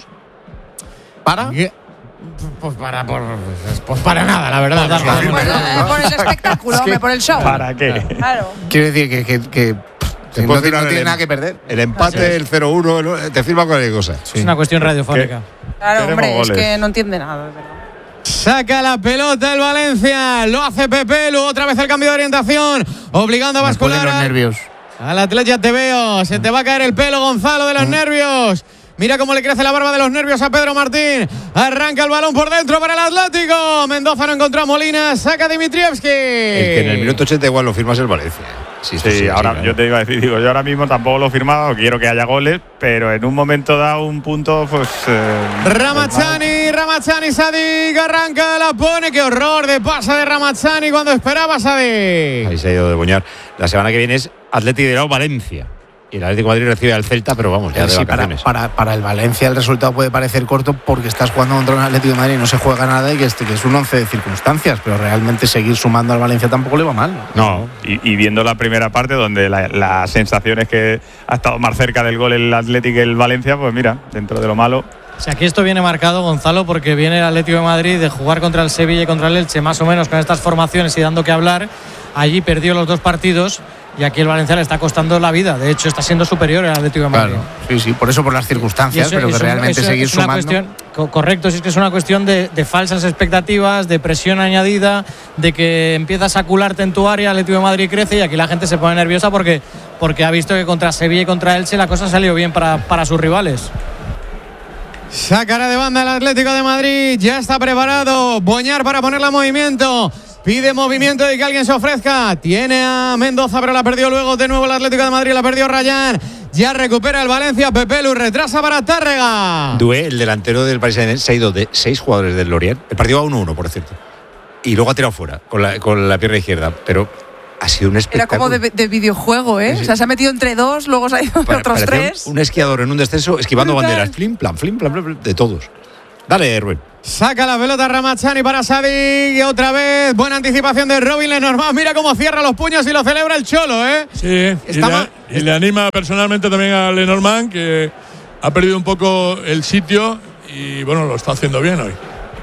¿Para? Pues para, por, pues para nada, la verdad. Pues, pues, pues, eh, por el espectáculo, hombre, por el show. ¿Para qué? Claro. Quiero decir que, que, que Se no, puede tiene, no el, tiene nada que perder. El empate, sí. el cero uno, te firma cualquier cosa. Sí. Es una cuestión radiofónica. Claro, hombre, es que no entiende nada, ¿verdad? Saca la pelota el Valencia, lo hace Pepelu, otra vez el cambio de orientación, obligando a bascular los nervios. al Atleti. Ya te veo, se te va a caer el pelo, Gonzalo, de los mm. nervios. Mira cómo le crece la barba de los nervios a Pedro Martín. Arranca el balón por dentro para el Atlético. Mendoza no encontró a Molina, saca a Dimitrievski. Es que en el minuto ochenta igual lo firmas el Valencia. Sí, sí, sí, ahora yo te iba a decir, digo, yo ahora mismo tampoco lo he firmado, quiero que haya goles, pero en un momento dado un punto, pues... Eh, Ramazani, Ramazani, Sadik, arranca, la pone, qué horror de pasa de Ramazani cuando esperaba Sadik. Ahí se ha ido de boñar. La semana que viene es Atlético de Valencia. Y el Atlético de Madrid recibe al Celta, pero vamos, ya de sí, vacaciones. Para, para, para el Valencia el resultado puede parecer corto porque estás jugando contra un Atlético de Madrid y no se juega nada y que, este, que es un once de circunstancias, pero realmente seguir sumando al Valencia tampoco le va mal. No, no y, y viendo la primera parte donde la, la sensación es que ha estado más cerca del gol el Atlético que el Valencia, pues mira, dentro de lo malo... O sea, aquí esto viene marcado, Gonzalo, porque viene el Atlético de Madrid de jugar contra el Sevilla y contra el Elche, más o menos con estas formaciones y dando que hablar, allí perdió los dos partidos. Y aquí el Valencia le está costando la vida. De hecho, está siendo superior al Atlético de Madrid. Claro, sí, sí, por eso, por las circunstancias, eso, pero que realmente eso, seguir es una sumando. Cuestión, co- correcto, si es que es una cuestión de, de falsas expectativas, de presión añadida, de que empiezas a cularte en tu área, el Atlético de Madrid crece y aquí la gente se pone nerviosa porque, porque ha visto que contra Sevilla y contra Elche la cosa ha salido bien para, para sus rivales. Sacará de banda el Atlético de Madrid. Ya está preparado Boñar para ponerla en movimiento. Pide movimiento y que alguien se ofrezca. Tiene a Mendoza, pero la perdió luego de nuevo el Atlético de Madrid. La perdió Rayán. Ya recupera el Valencia. Pepelu retrasa para Tárrega. Doué, el delantero del Paris Saint-Germain, se ha ido de seis jugadores del Lorient. El partido va uno uno, por cierto. Y luego ha tirado fuera con la, con la pierna izquierda. Pero ha sido un espectáculo. Era como de, de videojuego, ¿eh? Sí, sí. O sea, se ha metido entre dos, luego se ha ido Para, otros tres. Un, un esquiador en un descenso esquivando Brutal. banderas. Flim, plan, flim, plan, plan, de todos. Dale, Rubén. Saca la pelota Ramachani para Sadik y otra vez buena anticipación de Robin Lenormand. Mira cómo cierra los puños y lo celebra el Cholo, ¿eh? Sí, y le, y le anima personalmente también a Lenormand, que ha perdido un poco el sitio y bueno, lo está haciendo bien hoy.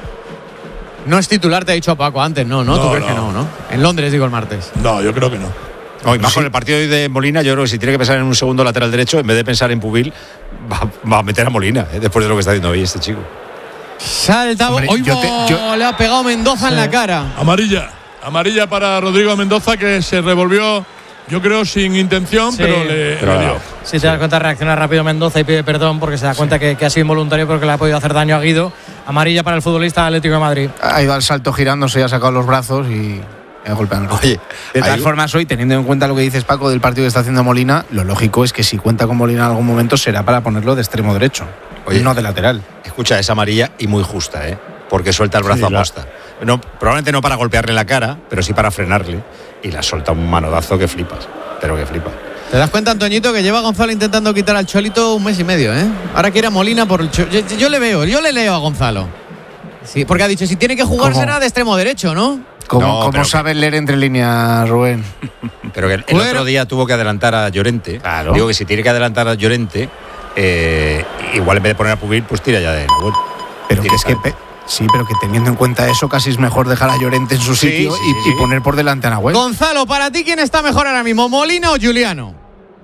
No es titular, te ha dicho Paco antes, no, ¿no? no ¿Tú crees no. que no, no? En Londres, digo, el martes. No, yo creo que no. Hoy, más con el partido hoy de Molina, yo creo que si tiene que pensar en un segundo lateral derecho, en vez de pensar en Pubil, va, va a meter a Molina, ¿eh? Después de lo que está haciendo hoy este chico. Salta, Hombre, hoy yo te, yo... le ha pegado Mendoza sí. en la cara. Amarilla, amarilla para Rodrigo Mendoza, que se revolvió, yo creo, sin intención, sí. pero le, pero le dio. Si te das cuenta, reacciona rápido Mendoza y pide perdón porque se da cuenta sí. que, que ha sido involuntario porque le ha podido hacer daño a Guido. Amarilla para el futbolista Atlético de Madrid. Ha ido al salto girándose y ha sacado los brazos y ha golpeado. Oye, de todas formas, hoy, teniendo en cuenta lo que dices, Paco, del partido que está haciendo Molina, lo lógico es que si cuenta con Molina en algún momento será para ponerlo de extremo derecho. Oye, no de lateral. Escucha, es amarilla y muy justa, ¿eh? Porque suelta el brazo sí, a posta. No, probablemente no para golpearle la cara, pero sí para frenarle. Y la suelta un manodazo que flipas. Pero que flipas. ¿Te das cuenta, Antoñito, que lleva Gonzalo intentando quitar al Cholito un mes y medio, ¿eh? Ahora quiere a Molina por el Cholito. Yo, yo le veo, yo le leo a Gonzalo. Sí, porque ha dicho, si tiene que jugar ¿Cómo? será de extremo derecho, ¿no? ¿Cómo, no, ¿cómo sabes que... leer entre líneas, Rubén? Pero que el, el otro día tuvo que adelantar a Llorente. Claro. Digo que si tiene que adelantar a Llorente, eh, igual en vez de poner a Pubil, pues tira ya de Nahuel. Pero que es que... Pe- sí, pero que teniendo en cuenta eso, casi es mejor dejar a Llorente en su sí, sitio sí, y, sí. y poner por delante a Nahuel. Gonzalo, para ti, ¿quién está mejor ahora mismo, Molina o Juliano?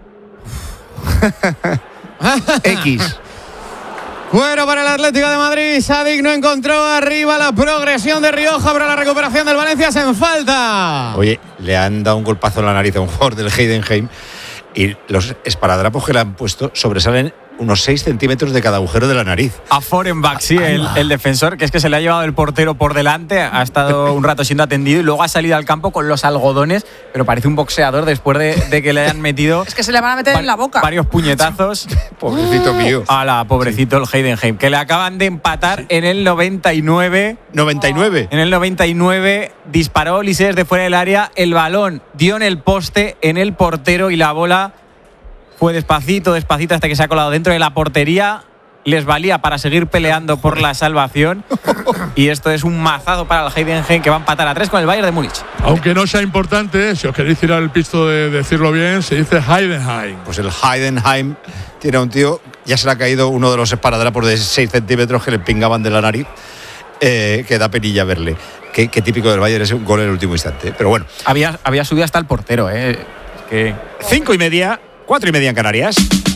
X. Cuero para el Atlético de Madrid. Sadik no encontró arriba la progresión de Rioja, pero la recuperación del Valencia se en falta. Oye, le han dado un golpazo en la nariz a un jugador del Heidenheim y los esparadrapos que le han puesto sobresalen unos seis centímetros de cada agujero de la nariz. A Forenbach, sí, el, el defensor, que es que se le ha llevado el portero por delante, ha estado un rato siendo atendido y luego ha salido al campo con los algodones, pero parece un boxeador después de, de que le hayan metido... Es que se le van a meter var, en la boca. Varios puñetazos. Pobrecito mío. A la pobrecito sí. el Heidenheim, que le acaban de empatar sí. en el noventa y nueve. ¿noventa y nueve? En el noventa y nueve disparó Ulises de fuera del área, el balón dio en el poste, en el portero y la bola... Fue despacito, despacito hasta que se ha colado dentro de la portería. Les valía para seguir peleando por la salvación. Y esto es un mazazo para el Heidenheim, que va a empatar a tres con el Bayern de Múnich. Aunque no sea importante, si os queréis tirar el pisto de decirlo bien, se dice Heidenheim. Pues el Heidenheim tiene a un tío, ya se le ha caído uno de los esparadrapos de seis centímetros que le pingaban de la nariz. Eh, que da penilla verle. Qué, qué típico del Bayern es un gol en el último instante. Pero bueno. Había, había subido hasta el portero, ¿eh? Es que... Cinco y media. Cuatro y media en Canarias.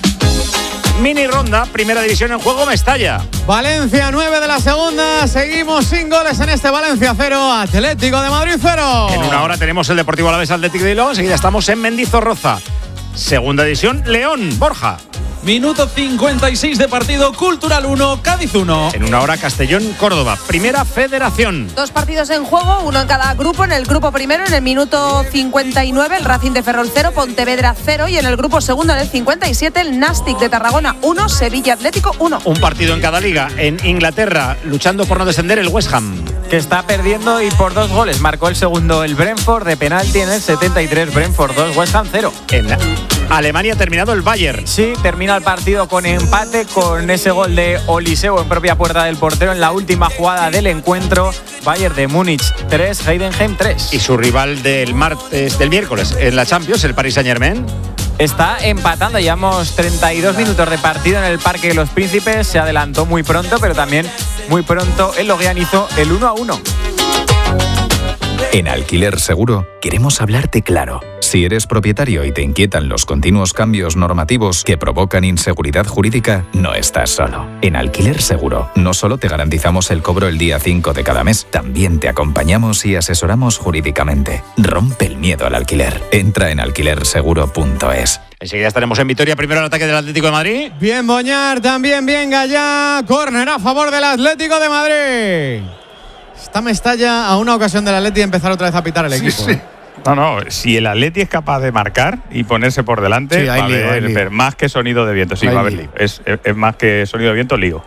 Mini ronda, primera división en juego, Mestalla. Valencia nueve de la segunda. Seguimos sin goles en este Valencia cero, Atlético de Madrid cero. En una hora tenemos el Deportivo Alavés Atlético de Bilbao. Enseguida estamos en Mendizorroza. Segunda división, León, Borja. Minuto cincuenta y seis de partido, Cultural uno, Cádiz uno. En una hora, Castellón, Córdoba. Primera Federación. Dos partidos en juego, uno en cada grupo. En el grupo primero, en el minuto cincuenta y nueve, el Racing de Ferrol cero, Pontevedra cero. Y en el grupo segundo, en el cincuenta y siete, el Nastic de Tarragona uno, Sevilla Atlético uno. Un partido en cada liga. En Inglaterra, luchando por no descender, el West Ham, que está perdiendo y por dos goles. Marcó el segundo el Brentford de penalti en el setenta y tres. Brentford dos, West Ham cero. En Alemania ha terminado el Bayern. Sí, termina el partido con empate, con ese gol de Oliseu en propia puerta del portero en la última jugada del encuentro. Bayern de Múnich tres, Heidenheim tres. Y su rival del martes, del miércoles en la Champions, el Paris Saint-Germain, está empatando. Llevamos treinta y dos minutos de partido en el Parque de los Príncipes. Se adelantó muy pronto, pero también muy pronto el Loguian hizo el uno a uno. En Alquiler Seguro queremos hablarte claro. Si eres propietario y te inquietan los continuos cambios normativos que provocan inseguridad jurídica, no estás solo. En Alquiler Seguro no solo te garantizamos el cobro el día cinco de cada mes, también te acompañamos y asesoramos jurídicamente. Rompe el miedo al alquiler. Entra en alquiler seguro punto es. Enseguida estaremos en Vitoria, primero el ataque del Atlético de Madrid. Bien Boñar, también bien Gallá. Córner a favor del Atlético de Madrid. Está Mestalla a una ocasión del Atleti de empezar otra vez a pitar el equipo. Sí, sí. ¿eh? No, no, si el Atleti es capaz de marcar y ponerse por delante, sí, va a haber, lío, más que sonido de viento. Sí, hay va a haber lío. Es, es, es más que sonido de viento, lío.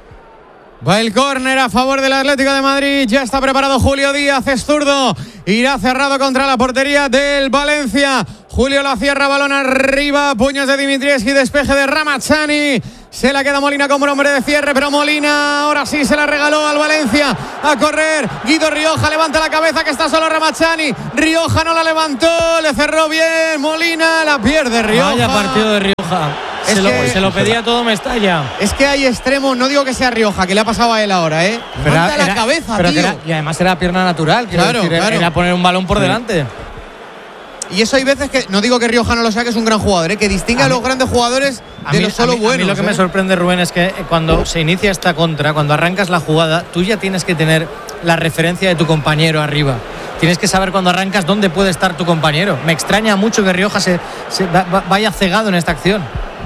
Va el córner a favor del Atlético de Madrid. Ya está preparado Julio Díaz, es zurdo. Irá cerrado contra la portería del Valencia. Julio la cierra, balón arriba. Puños de Dimitrievski, despeje de Ramazani. Se la queda Molina como hombre de cierre, pero Molina ahora sí se la regaló al Valencia. A correr, Guido Rioja levanta la cabeza, que está solo Ramazani. Rioja no la levantó, le cerró bien. Molina la pierde Rioja. Vaya partido de Rioja. Se, es lo, que, se lo pedía todo Mestalla. Es que hay extremos, no digo que sea Rioja, que le ha pasado a él ahora, ¿eh? Levanta la cabeza, pero tío. Era, y además era pierna natural, claro, decir, claro. Era poner un balón por sí. delante. Y eso hay veces que, no digo que Rioja no lo sea, que es un gran jugador, ¿eh? Que distingue a, a mí, los grandes jugadores de mí, los solo a mí, buenos. A mí lo que ¿eh? me sorprende, Rubén, es que cuando se inicia esta contra, cuando arrancas la jugada, tú ya tienes que tener la referencia de tu compañero arriba. Tienes que saber cuando arrancas dónde puede estar tu compañero. Me extraña mucho que Rioja se, se va, vaya cegado en esta acción.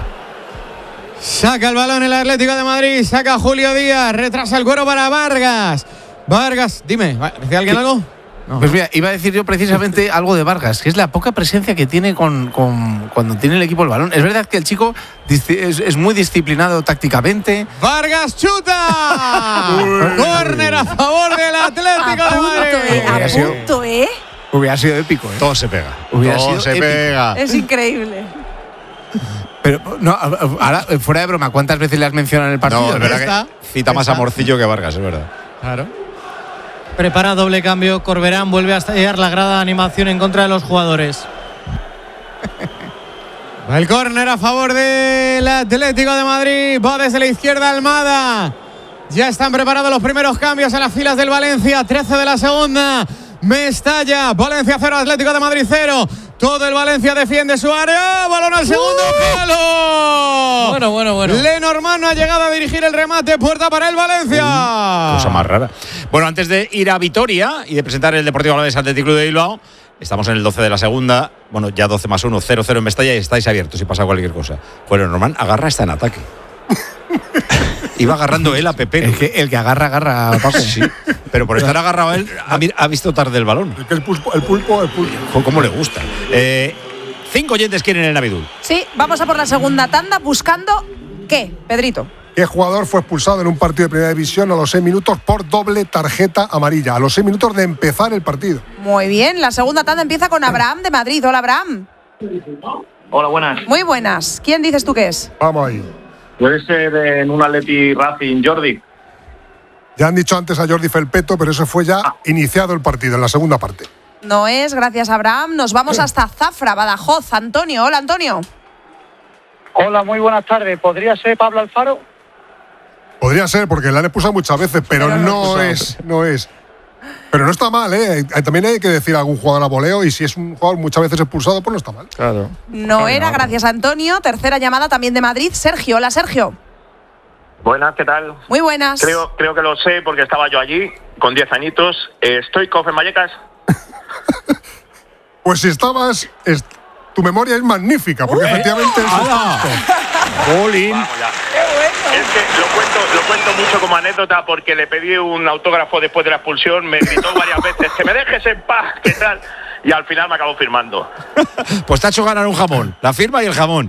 Saca el balón el Atlético de Madrid, saca Julio Díaz, retrasa el cuero para Vargas. Vargas, dime, ¿decía alguien algo? No. Pues mira, iba a decir yo precisamente algo de Vargas, que es la poca presencia que tiene con, con cuando tiene el equipo el balón. Es verdad que el chico es, es muy disciplinado tácticamente. ¡Vargas chuta! ¡Córner a favor del Atlético a de Madrid! Punto, eh, a punto, ¿eh? Hubiera sido épico, ¿eh? Todo se pega. Hubiera Todo sido se épico. pega. Es increíble. Pero, no, ahora, fuera de broma, ¿cuántas veces le has mencionado en el partido? No, es verdad que cita más a Morcillo que a Vargas, es verdad. Claro. Prepara doble cambio, Corberán vuelve a estallar la grada de animación en contra de los jugadores. Va el córner a favor del Atlético de Madrid, va desde la izquierda Almada. Ya están preparados los primeros cambios en las filas del Valencia, trece de la segunda. Mestalla, Valencia cero, Atlético de Madrid cero. Todo el Valencia defiende su área. Balón al segundo uh, palo. Bueno, bueno, bueno. Lenormand no ha llegado a dirigir el remate. Puerta para el Valencia. Uy, cosa más rara. Bueno, antes de ir a Vitoria y de presentar el Deportivo Alavés Athletic Club de Bilbao, estamos en el doce de la segunda. Bueno, ya doce más uno, cero cero en Mestalla y estáis abiertos si pasa cualquier cosa. Pues Lenormand agarra, está en ataque. Iba agarrando él a Pepe. El que, el que agarra, agarra a Paco. Sí, pero por estar agarrado él, ha, ha visto tarde el balón. El pulpo, el pulpo, el pulpo. ¿Cómo le gusta? Eh, cinco oyentes quieren el Navidul. Sí, vamos a por la segunda tanda buscando ¿qué, Pedrito? ¿Qué jugador fue expulsado en un partido de primera división a los seis minutos por doble tarjeta amarilla? A los seis minutos de empezar el partido. Muy bien, la segunda tanda empieza con Abraham de Madrid. Hola, Abraham. Hola, buenas. Muy buenas. ¿Quién dices tú que es? Vamos ahí. Puede ser en un Atleti Racing, Jordi. Ya han dicho antes a Jordi Felpeto, pero eso fue ya ah. iniciado el partido, en la segunda parte. No es, gracias Abraham. Nos vamos hasta Zafra, Badajoz. Antonio, hola Antonio. Hola, muy buenas tardes. ¿Podría ser Pablo Alfaro? Podría ser, porque la han expulsado muchas veces, pero, pero no, no es, no es. Pero no está mal, ¿eh? También hay que decir a algún jugador a voleo, y si es un jugador muchas veces expulsado, pues no está mal. Claro. No era, gracias Antonio. Tercera llamada también de Madrid. Sergio, hola Sergio. Buenas, ¿qué tal? Muy buenas. Creo, creo que lo sé porque estaba yo allí, con diez añitos. Eh, ¿Estoy con en Vallecas? Pues si estabas, es, tu memoria es magnífica, porque Uy, efectivamente es Bolín. Es que lo cuento, lo cuento mucho como anécdota porque le pedí un autógrafo después de la expulsión, me gritó varias veces, que me dejes en paz, ¿qué tal? Y al final me acabó firmando. Pues te ha hecho ganar un jamón, la firma y el jamón.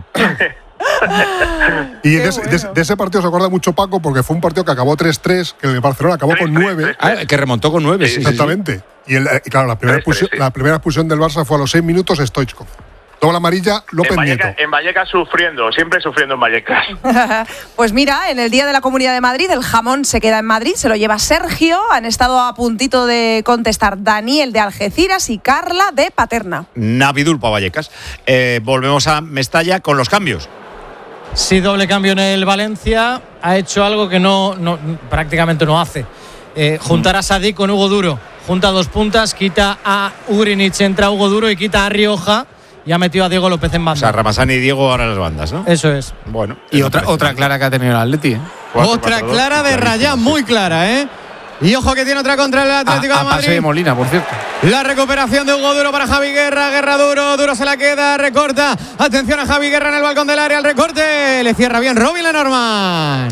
Y de, bueno. de, de ese partido se acuerda mucho Paco, porque fue un partido que acabó tres tres, que el Barcelona acabó con nueve. Ah, que remontó con nueve, sí, exactamente. Sí, sí. Y, el, y claro, la primera, expulsión, la primera expulsión del Barça fue a los seis minutos Stoichkov. Doble amarilla, López en Vallecas, Nieto. En Vallecas sufriendo, siempre sufriendo en Vallecas. Pues mira, en el Día de la Comunidad de Madrid, el jamón se queda en Madrid, se lo lleva Sergio. Han estado a puntito de contestar Daniel de Algeciras y Carla de Paterna. Navidul para Vallecas. Eh, volvemos a Mestalla con los cambios. Sí, doble cambio en el Valencia. Ha hecho algo que no, no prácticamente no hace. Eh, juntar a Sadik con Hugo Duro. junta dos puntas, quita a Ugrinic, entra Hugo Duro y quita a Rioja. Y ha metido a Diego López en banda. O sea, Ramazani y Diego ahora las bandas, ¿no? Eso es. Bueno. Y otra, otra clara que ha tenido el Atleti, ¿eh? Otra clara de Rayán, muy clara, ¿eh? Y ojo que tiene otra contra el Atlético a, a de Madrid. pase de Molina, por cierto. La recuperación de Hugo Duro para Javi Guerra. Guerra Duro, Duro se la queda, recorta. Atención a Javi Guerra en el balcón del área, el recorte. Le cierra bien Robin Lenormand.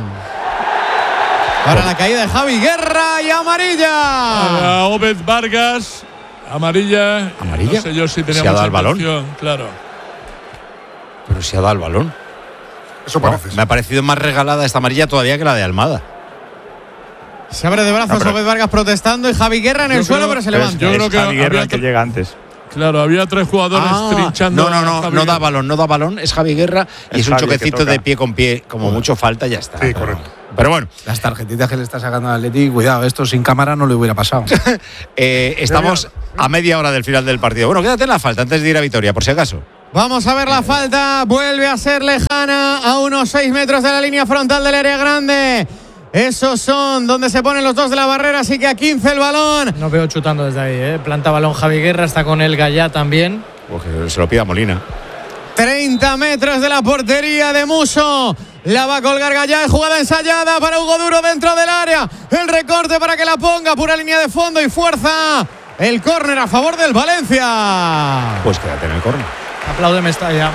Ahora la caída de Javi Guerra y amarilla. A Obed Vargas. Amarilla. ¿Amarilla? No sé yo si tenía ¿Se ha dado mucha el balón? intención, claro. Pero si ha dado el balón. Eso No, parece. me ha parecido más regalada esta amarilla todavía que la de Almada. Se abre de brazos No, pero- Obed Vargas protestando y Javi Guerra en el Yo suelo, creo- pero se pero levanta. yo creo que Javi Guerra había el que tr- llega antes. Claro, había tres jugadores Ah, trinchando. no, no, a no, Javi no da Guerra. balón, no da balón, es Javi Guerra y Es es un Javi el que choquecito toca. de pie con pie, como mucho falta, ya está. Sí, correcto. Pero bueno, Las tarjetitas que le está sacando al Atleti, cuidado, esto sin cámara no le hubiera pasado. eh, estamos a media hora del final del partido. Bueno, quédate en la falta antes de ir a Vitoria, por si acaso. Vamos a ver la falta. Vuelve a ser lejana a unos seis metros de la línea frontal del área grande. Esos son donde se ponen los dos de la barrera, así que a quince el balón. No veo chutando desde ahí, ¿eh? Planta balón Javi Guerra, está con el Gallá también. Porque se lo pida Molina. treinta metros de la portería de Muso. La va a colgar Gallá, jugada ensayada para Hugo Duro dentro del área. El recorte para que la ponga, pura línea de fondo y fuerza. El córner a favor del Valencia. Pues quédate en el córner. Aplaude Mestalla.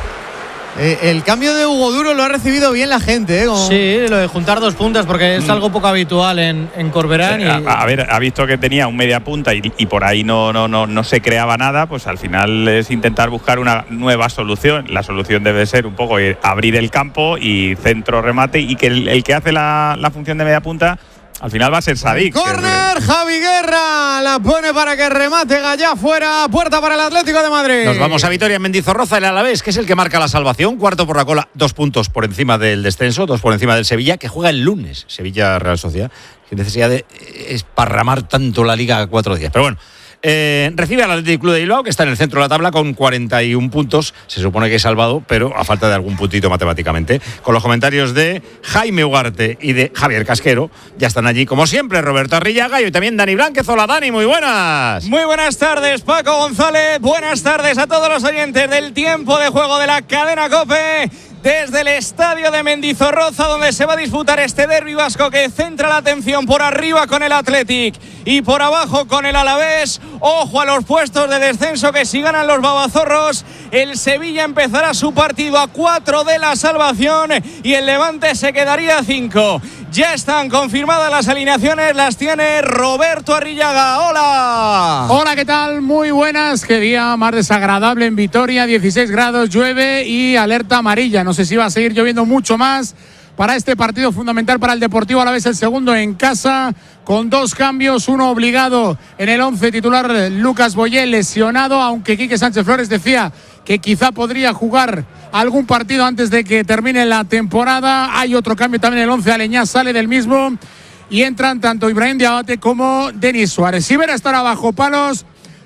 Eh, el cambio de Hugo Duro lo ha recibido bien la gente, ¿eh? Como- Sí, lo de juntar dos puntas porque es algo poco habitual en, en Corberán. Y, A, a ver, ha visto que tenía un media punta y, y por ahí no, no, no, no se creaba nada, pues al final es intentar buscar una nueva solución. La solución debe ser un poco ir- abrir el campo y centro remate y que el, el que hace la, la función de media punta al final va a ser Sadik. que- Córner, Javi Guerra la pone para que remate Gallá fuera, puerta para el Atlético de Madrid. Nos vamos a Vitoria en Mendizorroza, el Alavés, que es el que marca la salvación, cuarto por la cola, dos puntos por encima del descenso, dos por encima del Sevilla, que juega el lunes, Sevilla Real Sociedad, sin necesidad de esparramar tanto la liga a cuatro días. Pero bueno, eh, recibe al Athletic Club de Bilbao, que está en el centro de la tabla con cuarenta y un puntos, se supone que es salvado, pero a falta de algún puntito matemáticamente. Con los comentarios de Jaime Ugarte y de Javier Casquero, ya están allí, como siempre, Roberto Arrillaga y hoy también Dani Blánquez. Hola Dani, muy buenas. Muy buenas tardes, Paco González. Buenas tardes a todos los oyentes del tiempo de juego de la cadena COPE. Desde el estadio de Mendizorroza, donde se va a disputar este derbi vasco que centra la atención por arriba con el Athletic y por abajo con el Alavés. Ojo a los puestos de descenso, que si ganan los babazorros, el Sevilla empezará su partido a cuatro de la salvación y el Levante se quedaría a cinco. Ya están confirmadas las alineaciones, las tiene Roberto Arrillaga. ¡Hola! Hola, ¿qué tal? Muy buenas. Qué día más desagradable en Vitoria, dieciséis grados, llueve y alerta amarilla. No sé si va a seguir lloviendo mucho más para este partido fundamental para el Deportivo Alavés, el segundo en casa, con dos cambios, uno obligado en el once titular, Lucas Boyé lesionado, aunque Quique Sánchez Flores decía que quizá podría jugar algún partido antes de que termine la temporada. Hay otro cambio también en el once, Aleñá sale del mismo y entran tanto Ibrahim Diabate como Denis Suárez. Si verá estar abajo palos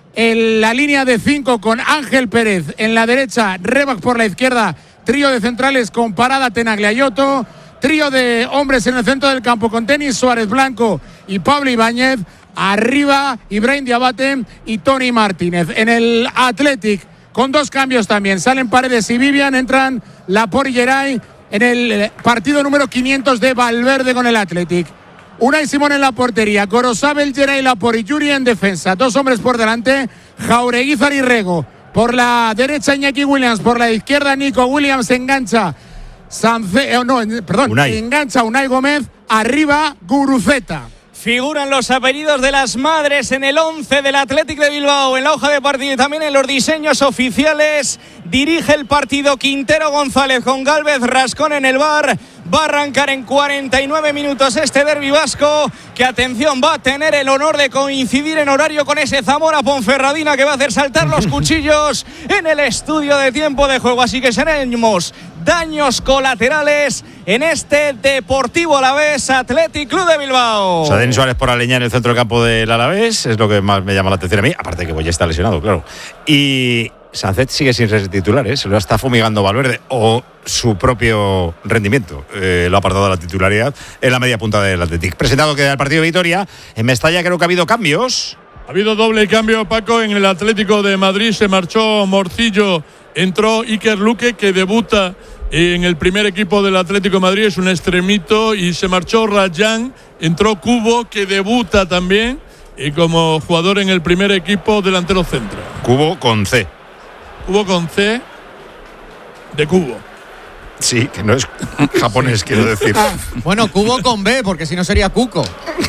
en la línea de cinco con Ángel Pérez en la derecha, Rebac por la izquierda, trío de centrales con Parada, Tenagliayoto, trío de hombres en el centro del campo con Denis Suárez Blanco y Pablo Ibáñez, arriba Ibrahim Diabate y Tony Martínez. En el Athletic, con dos cambios también, salen Paredes y Vivian, entran Laporte y Geray en el partido número quinientos de Valverde con el Athletic. Unai Simón en la portería, Gorosabel, Geray, Laporte y Yuri en defensa, dos hombres por delante, Jaureguizar y Rego. Por la derecha Iñaki Williams, por la izquierda Nico Williams, engancha Sance, eh, no, perdón, Unai. engancha Unai Gómez, arriba Guruceta. Figuran los apellidos de las madres en el once del Athletic de Bilbao, en la hoja de partido y también en los diseños oficiales. Dirige el partido Quintero González con Gálvez Rascón en el bar. Va a arrancar en cuarenta y nueve minutos este derbi vasco, que atención, va a tener el honor de coincidir en horario con ese Zamora Ponferradina que va a hacer saltar los cuchillos en el estudio de tiempo de juego. Así que seremos daños colaterales en este Deportivo Alavés Athletic Club de Bilbao. O sea, Denis Suárez por Aleñá en el centro del campo del Alavés, es lo que más me llama la atención a mí, aparte que Boye está lesionado, claro. Y Sánchez sigue sin ser titular, ¿eh? Se lo está fumigando Valverde, o su propio rendimiento eh, lo ha apartado de la titularidad en la media punta del Athletic. Presentado queda el partido de Vitoria, en Mestalla creo que ha habido cambios. Ha habido doble cambio, Paco, en el Atlético de Madrid. Se marchó Morcillo, entró Iker Luque, que debuta en el primer equipo del Atlético de Madrid, es un extremito, y se marchó Rayán, entró Cubo, que debuta también y como jugador en el primer equipo, delantero centro. Cubo con C. Cubo con C de Cubo. Sí, que no es japonés, quiero decir. Bueno, Cubo con B, porque si no sería Cuco.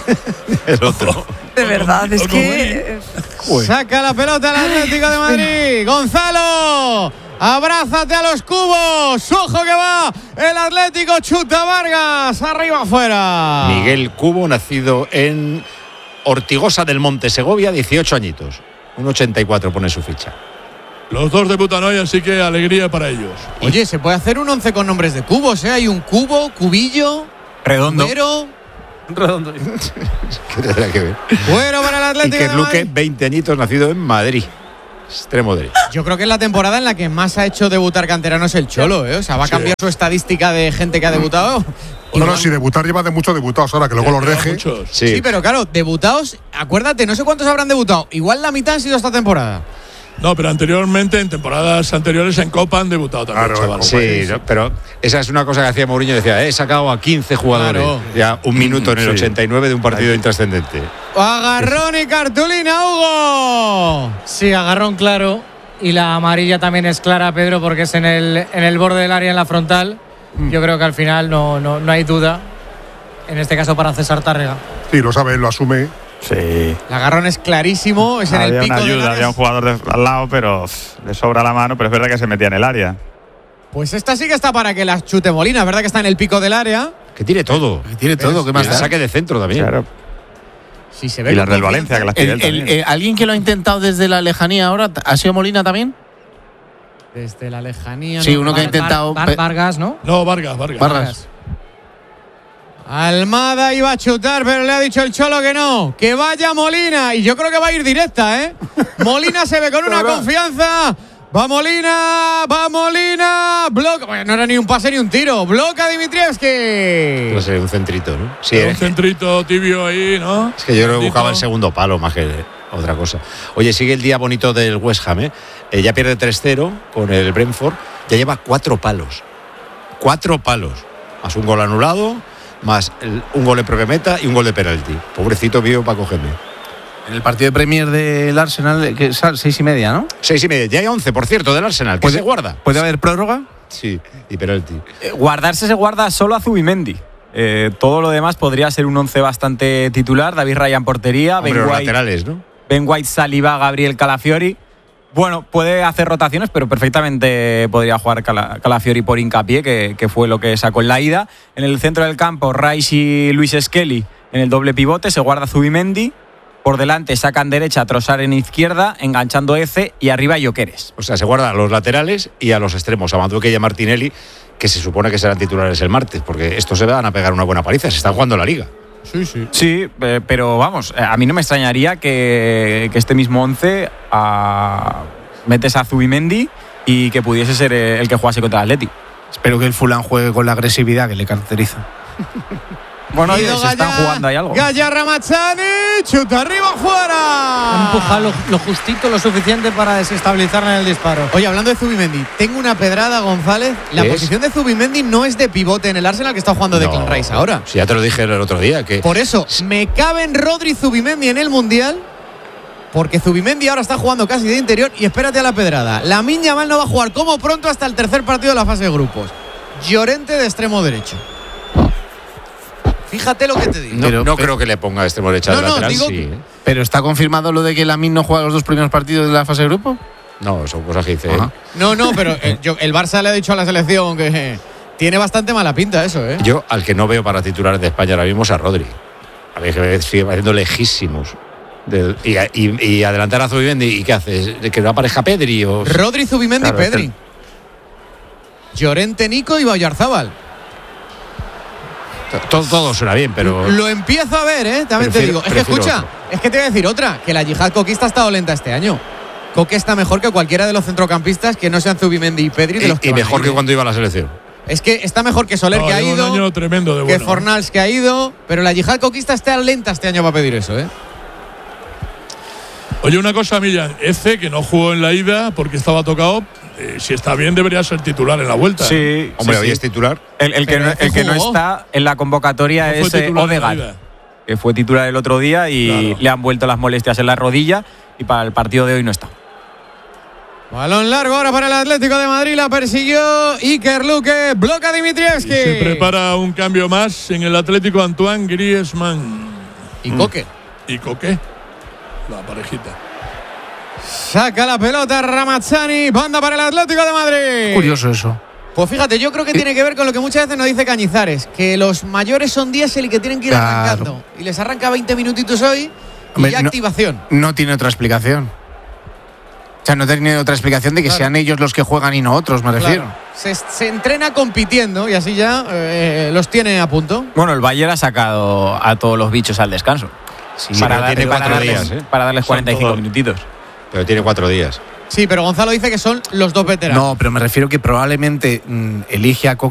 El otro. De verdad, es que… Saca la pelota el Atlético de Madrid. Gonzalo, abrázate a los cubos. Ojo que va el Atlético, chuta Vargas, arriba afuera. Miguel Cubo, nacido en Ortigosa del Monte, Segovia, dieciocho añitos. Un ochenta y cuatro pone su ficha. Los dos debutan hoy, así que alegría para ellos. Oye, se puede hacer un once con nombres de cubos, ¿eh? Hay un Cubo, Cubillo, Redondo. Cubero. Redondo. ¿Qué tendrá que ver? Bueno para el Atlético Iker de Luque, Madrid. veinte añitos, nacido en Madrid. Extremo derecho. Yo creo que es la temporada en la que más ha hecho debutar canteranos el Cholo, ¿eh? O sea, va a cambiar sí. su estadística de gente que ha debutado. No, no, si debutar lleva de muchos debutados ahora, que luego los deje. Sí. sí, pero claro, debutados, acuérdate, no sé cuántos habrán debutado. Igual la mitad han sido esta temporada. No, pero anteriormente, en temporadas anteriores en Copa han debutado también, claro, chaval. Sí, no, pero esa es una cosa que hacía Mourinho, decía, he sacado a quince jugadores. Claro. Ya un minuto en el sí. ochenta y nueve de un partido intrascendente. Agarrón y cartulina, Hugo. Sí, agarrón claro. Y la amarilla también es clara, Pedro, porque es en el, en el borde del área, en la frontal. Mm. Yo creo que al final no, no, no hay duda. En este caso para César Tárrega. Sí, lo sabe, lo asume. Sí. El agarrón es clarísimo, es había en el pico una ayuda, del había un jugador de, al lado, pero pff, le sobra la mano, pero es verdad que se metía en el área. Pues esta sí que está para que las chute Molina, es verdad que está en el pico del área. Que tire todo. Que tire todo, que más da. Saque de centro también. Claro. Si se ve y las del Valencia, que las el, el, el, ¿Alguien que lo ha intentado desde la lejanía ahora? ¿Ha sido Molina también? Desde la lejanía. Sí, no, uno Var, que ha intentado. Var, Var, Vargas, ¿no? No, Vargas, Vargas. Vargas. Almada iba a chutar, pero le ha dicho el Cholo que no, que vaya Molina, y yo creo que va a ir directa, ¿eh? Molina se ve con una confianza, va Molina, va Molina, bloca, bueno, no era ni un pase ni un tiro, bloca Dimitrievski. No sé, un centrito, ¿no? Sí, un centrito tibio ahí, ¿no? Es que yo creo que buscaba el segundo palo más que otra cosa. Oye, sigue el día bonito del West Ham, ¿eh? eh ya pierde tres cero con el Brentford, ya lleva cuatro palos, cuatro palos, más un gol anulado, más el, un gol en propia meta y un gol de penalti. Pobrecito mío Paco Gémez. En el partido de Premier del Arsenal, que es seis y media, ¿no? Seis y media. Ya hay once, por cierto, del Arsenal. ¿Qué se guarda? ¿Puede haber prórroga? Sí, y penalti. Eh, guardarse se guarda solo a Zubimendi. Eh, todo lo demás podría ser un once bastante titular. David Raya en portería. Hombre, Ben los White, laterales, ¿no? Ben White, Saliba, Gabriel, Calafiori. Bueno, puede hacer rotaciones, pero perfectamente podría jugar Cala, Calafiori por hincapié, que, que fue lo que sacó en la ida. En el centro del campo, Rice y Luis Skelly en el doble pivote, se guarda Zubimendi. Por delante sacan derecha a Trossard en izquierda, enganchando Eze, y arriba Gyökeres. O sea, se guarda a los laterales y a los extremos, a Madueke y a Martinelli, que se supone que serán titulares el martes, porque estos se van a pegar una buena paliza, se están jugando la liga. Sí, sí. Sí, eh, pero vamos, a mí no me extrañaría que, que este mismo once a, metes a Zubimendi y que pudiese ser el que jugase contra el Atleti. Espero que el Fulham juegue con la agresividad que le caracteriza. Bueno, oye, se Gaya, están jugando ahí algo. Gaya Ramazzani, chuta arriba afuera. Empuja lo, lo justito, lo suficiente para desestabilizarle en el disparo. Oye, hablando de Zubimendi, tengo una pedrada, González. La posición de Zubimendi no es de pivote en el Arsenal, que está jugando de Declan Rice ahora. Sí, ya te lo dije el otro día. Que... Por eso, me caben Rodri y Zubimendi en el Mundial, porque Zubimendi ahora está jugando casi de interior. Y espérate a la pedrada. Lamine Yamal no va a jugar como pronto hasta el tercer partido de la fase de grupos. Llorente de extremo derecho. Fíjate lo que te digo. No, pero, no pero, creo que le ponga extremo derecha no, de lateral, no, digo sí. Que... Pero ¿está confirmado lo de que Lamine no juega los dos primeros partidos de la fase de grupo? No, son cosas que dice él. No, no, pero eh, yo, el Barça le ha dicho a la selección que eh, tiene bastante mala pinta eso, ¿eh? Yo al que no veo para titular de España ahora mismo es a Rodri. A ver, que sigue pareciendo lejísimos. De, y, y, y adelantar a Zubimendi, ¿y qué haces? ¿Que no aparezca Pedri? O... Rodri, Zubimendi, claro, Pedri. Este... Llorente, Nico y Oyarzábal. Todo, todo suena bien, pero... Lo empiezo a ver, ¿eh? También prefiero, te digo. Es que escucha, otro. Es que te voy a decir otra, que la Yihad Coquista ha estado lenta este año. Coque está mejor que cualquiera de los centrocampistas que no sean Zubimendi y Pedri. De y los que y mejor a que cuando iba a la selección. Es que está mejor que Soler, no, que ha ido, un año tremendo de que bueno. Fornals, que ha ido, pero la Yihad Coquista está lenta este año para pedir eso, ¿eh? Oye, una cosa, Millán. Eze, que no jugó en la ida porque estaba tocado, eh, si está bien debería ser titular en la vuelta. Sí, ¿eh? Hombre, sí, hoy sí. es titular. El, el que, no, el que no está en la convocatoria No fue es eh, titular en la Odegaard, ida. que fue titular el otro día y Claro. le han vuelto las molestias en la rodilla y para el partido de hoy no está. Balón largo ahora para el Atlético de Madrid. La persiguió Iker Luque. Bloca Dimitrievski. Se prepara un cambio más en el Atlético. Antoine Griezmann. Y Coque. Y Coque. La parejita. Saca la pelota Ramazzani. Banda para el Atlético de Madrid. Curioso eso. Pues fíjate, yo creo que tiene que ver con lo que muchas veces nos dice Cañizares, que los mayores son diésel y que tienen que ir Claro. arrancando. Y les arranca veinte minutitos hoy y Hombre, ya no- activación. No tiene otra explicación. O sea, no tiene otra explicación de que Claro. sean ellos los que juegan y no otros, me refiero. Claro. Se, se entrena compitiendo y así ya eh, los tiene a punto. Bueno, el Bayern ha sacado a todos los bichos al descanso. Sí, para, pero dar- tiene para cuatro darles, días, ¿eh? para darles Son cuarenta y cinco todos. minutitos. Pero tiene cuatro días. Sí, pero Gonzalo dice que son los dos veteranos. No, pero me refiero que probablemente mm, elige a Coque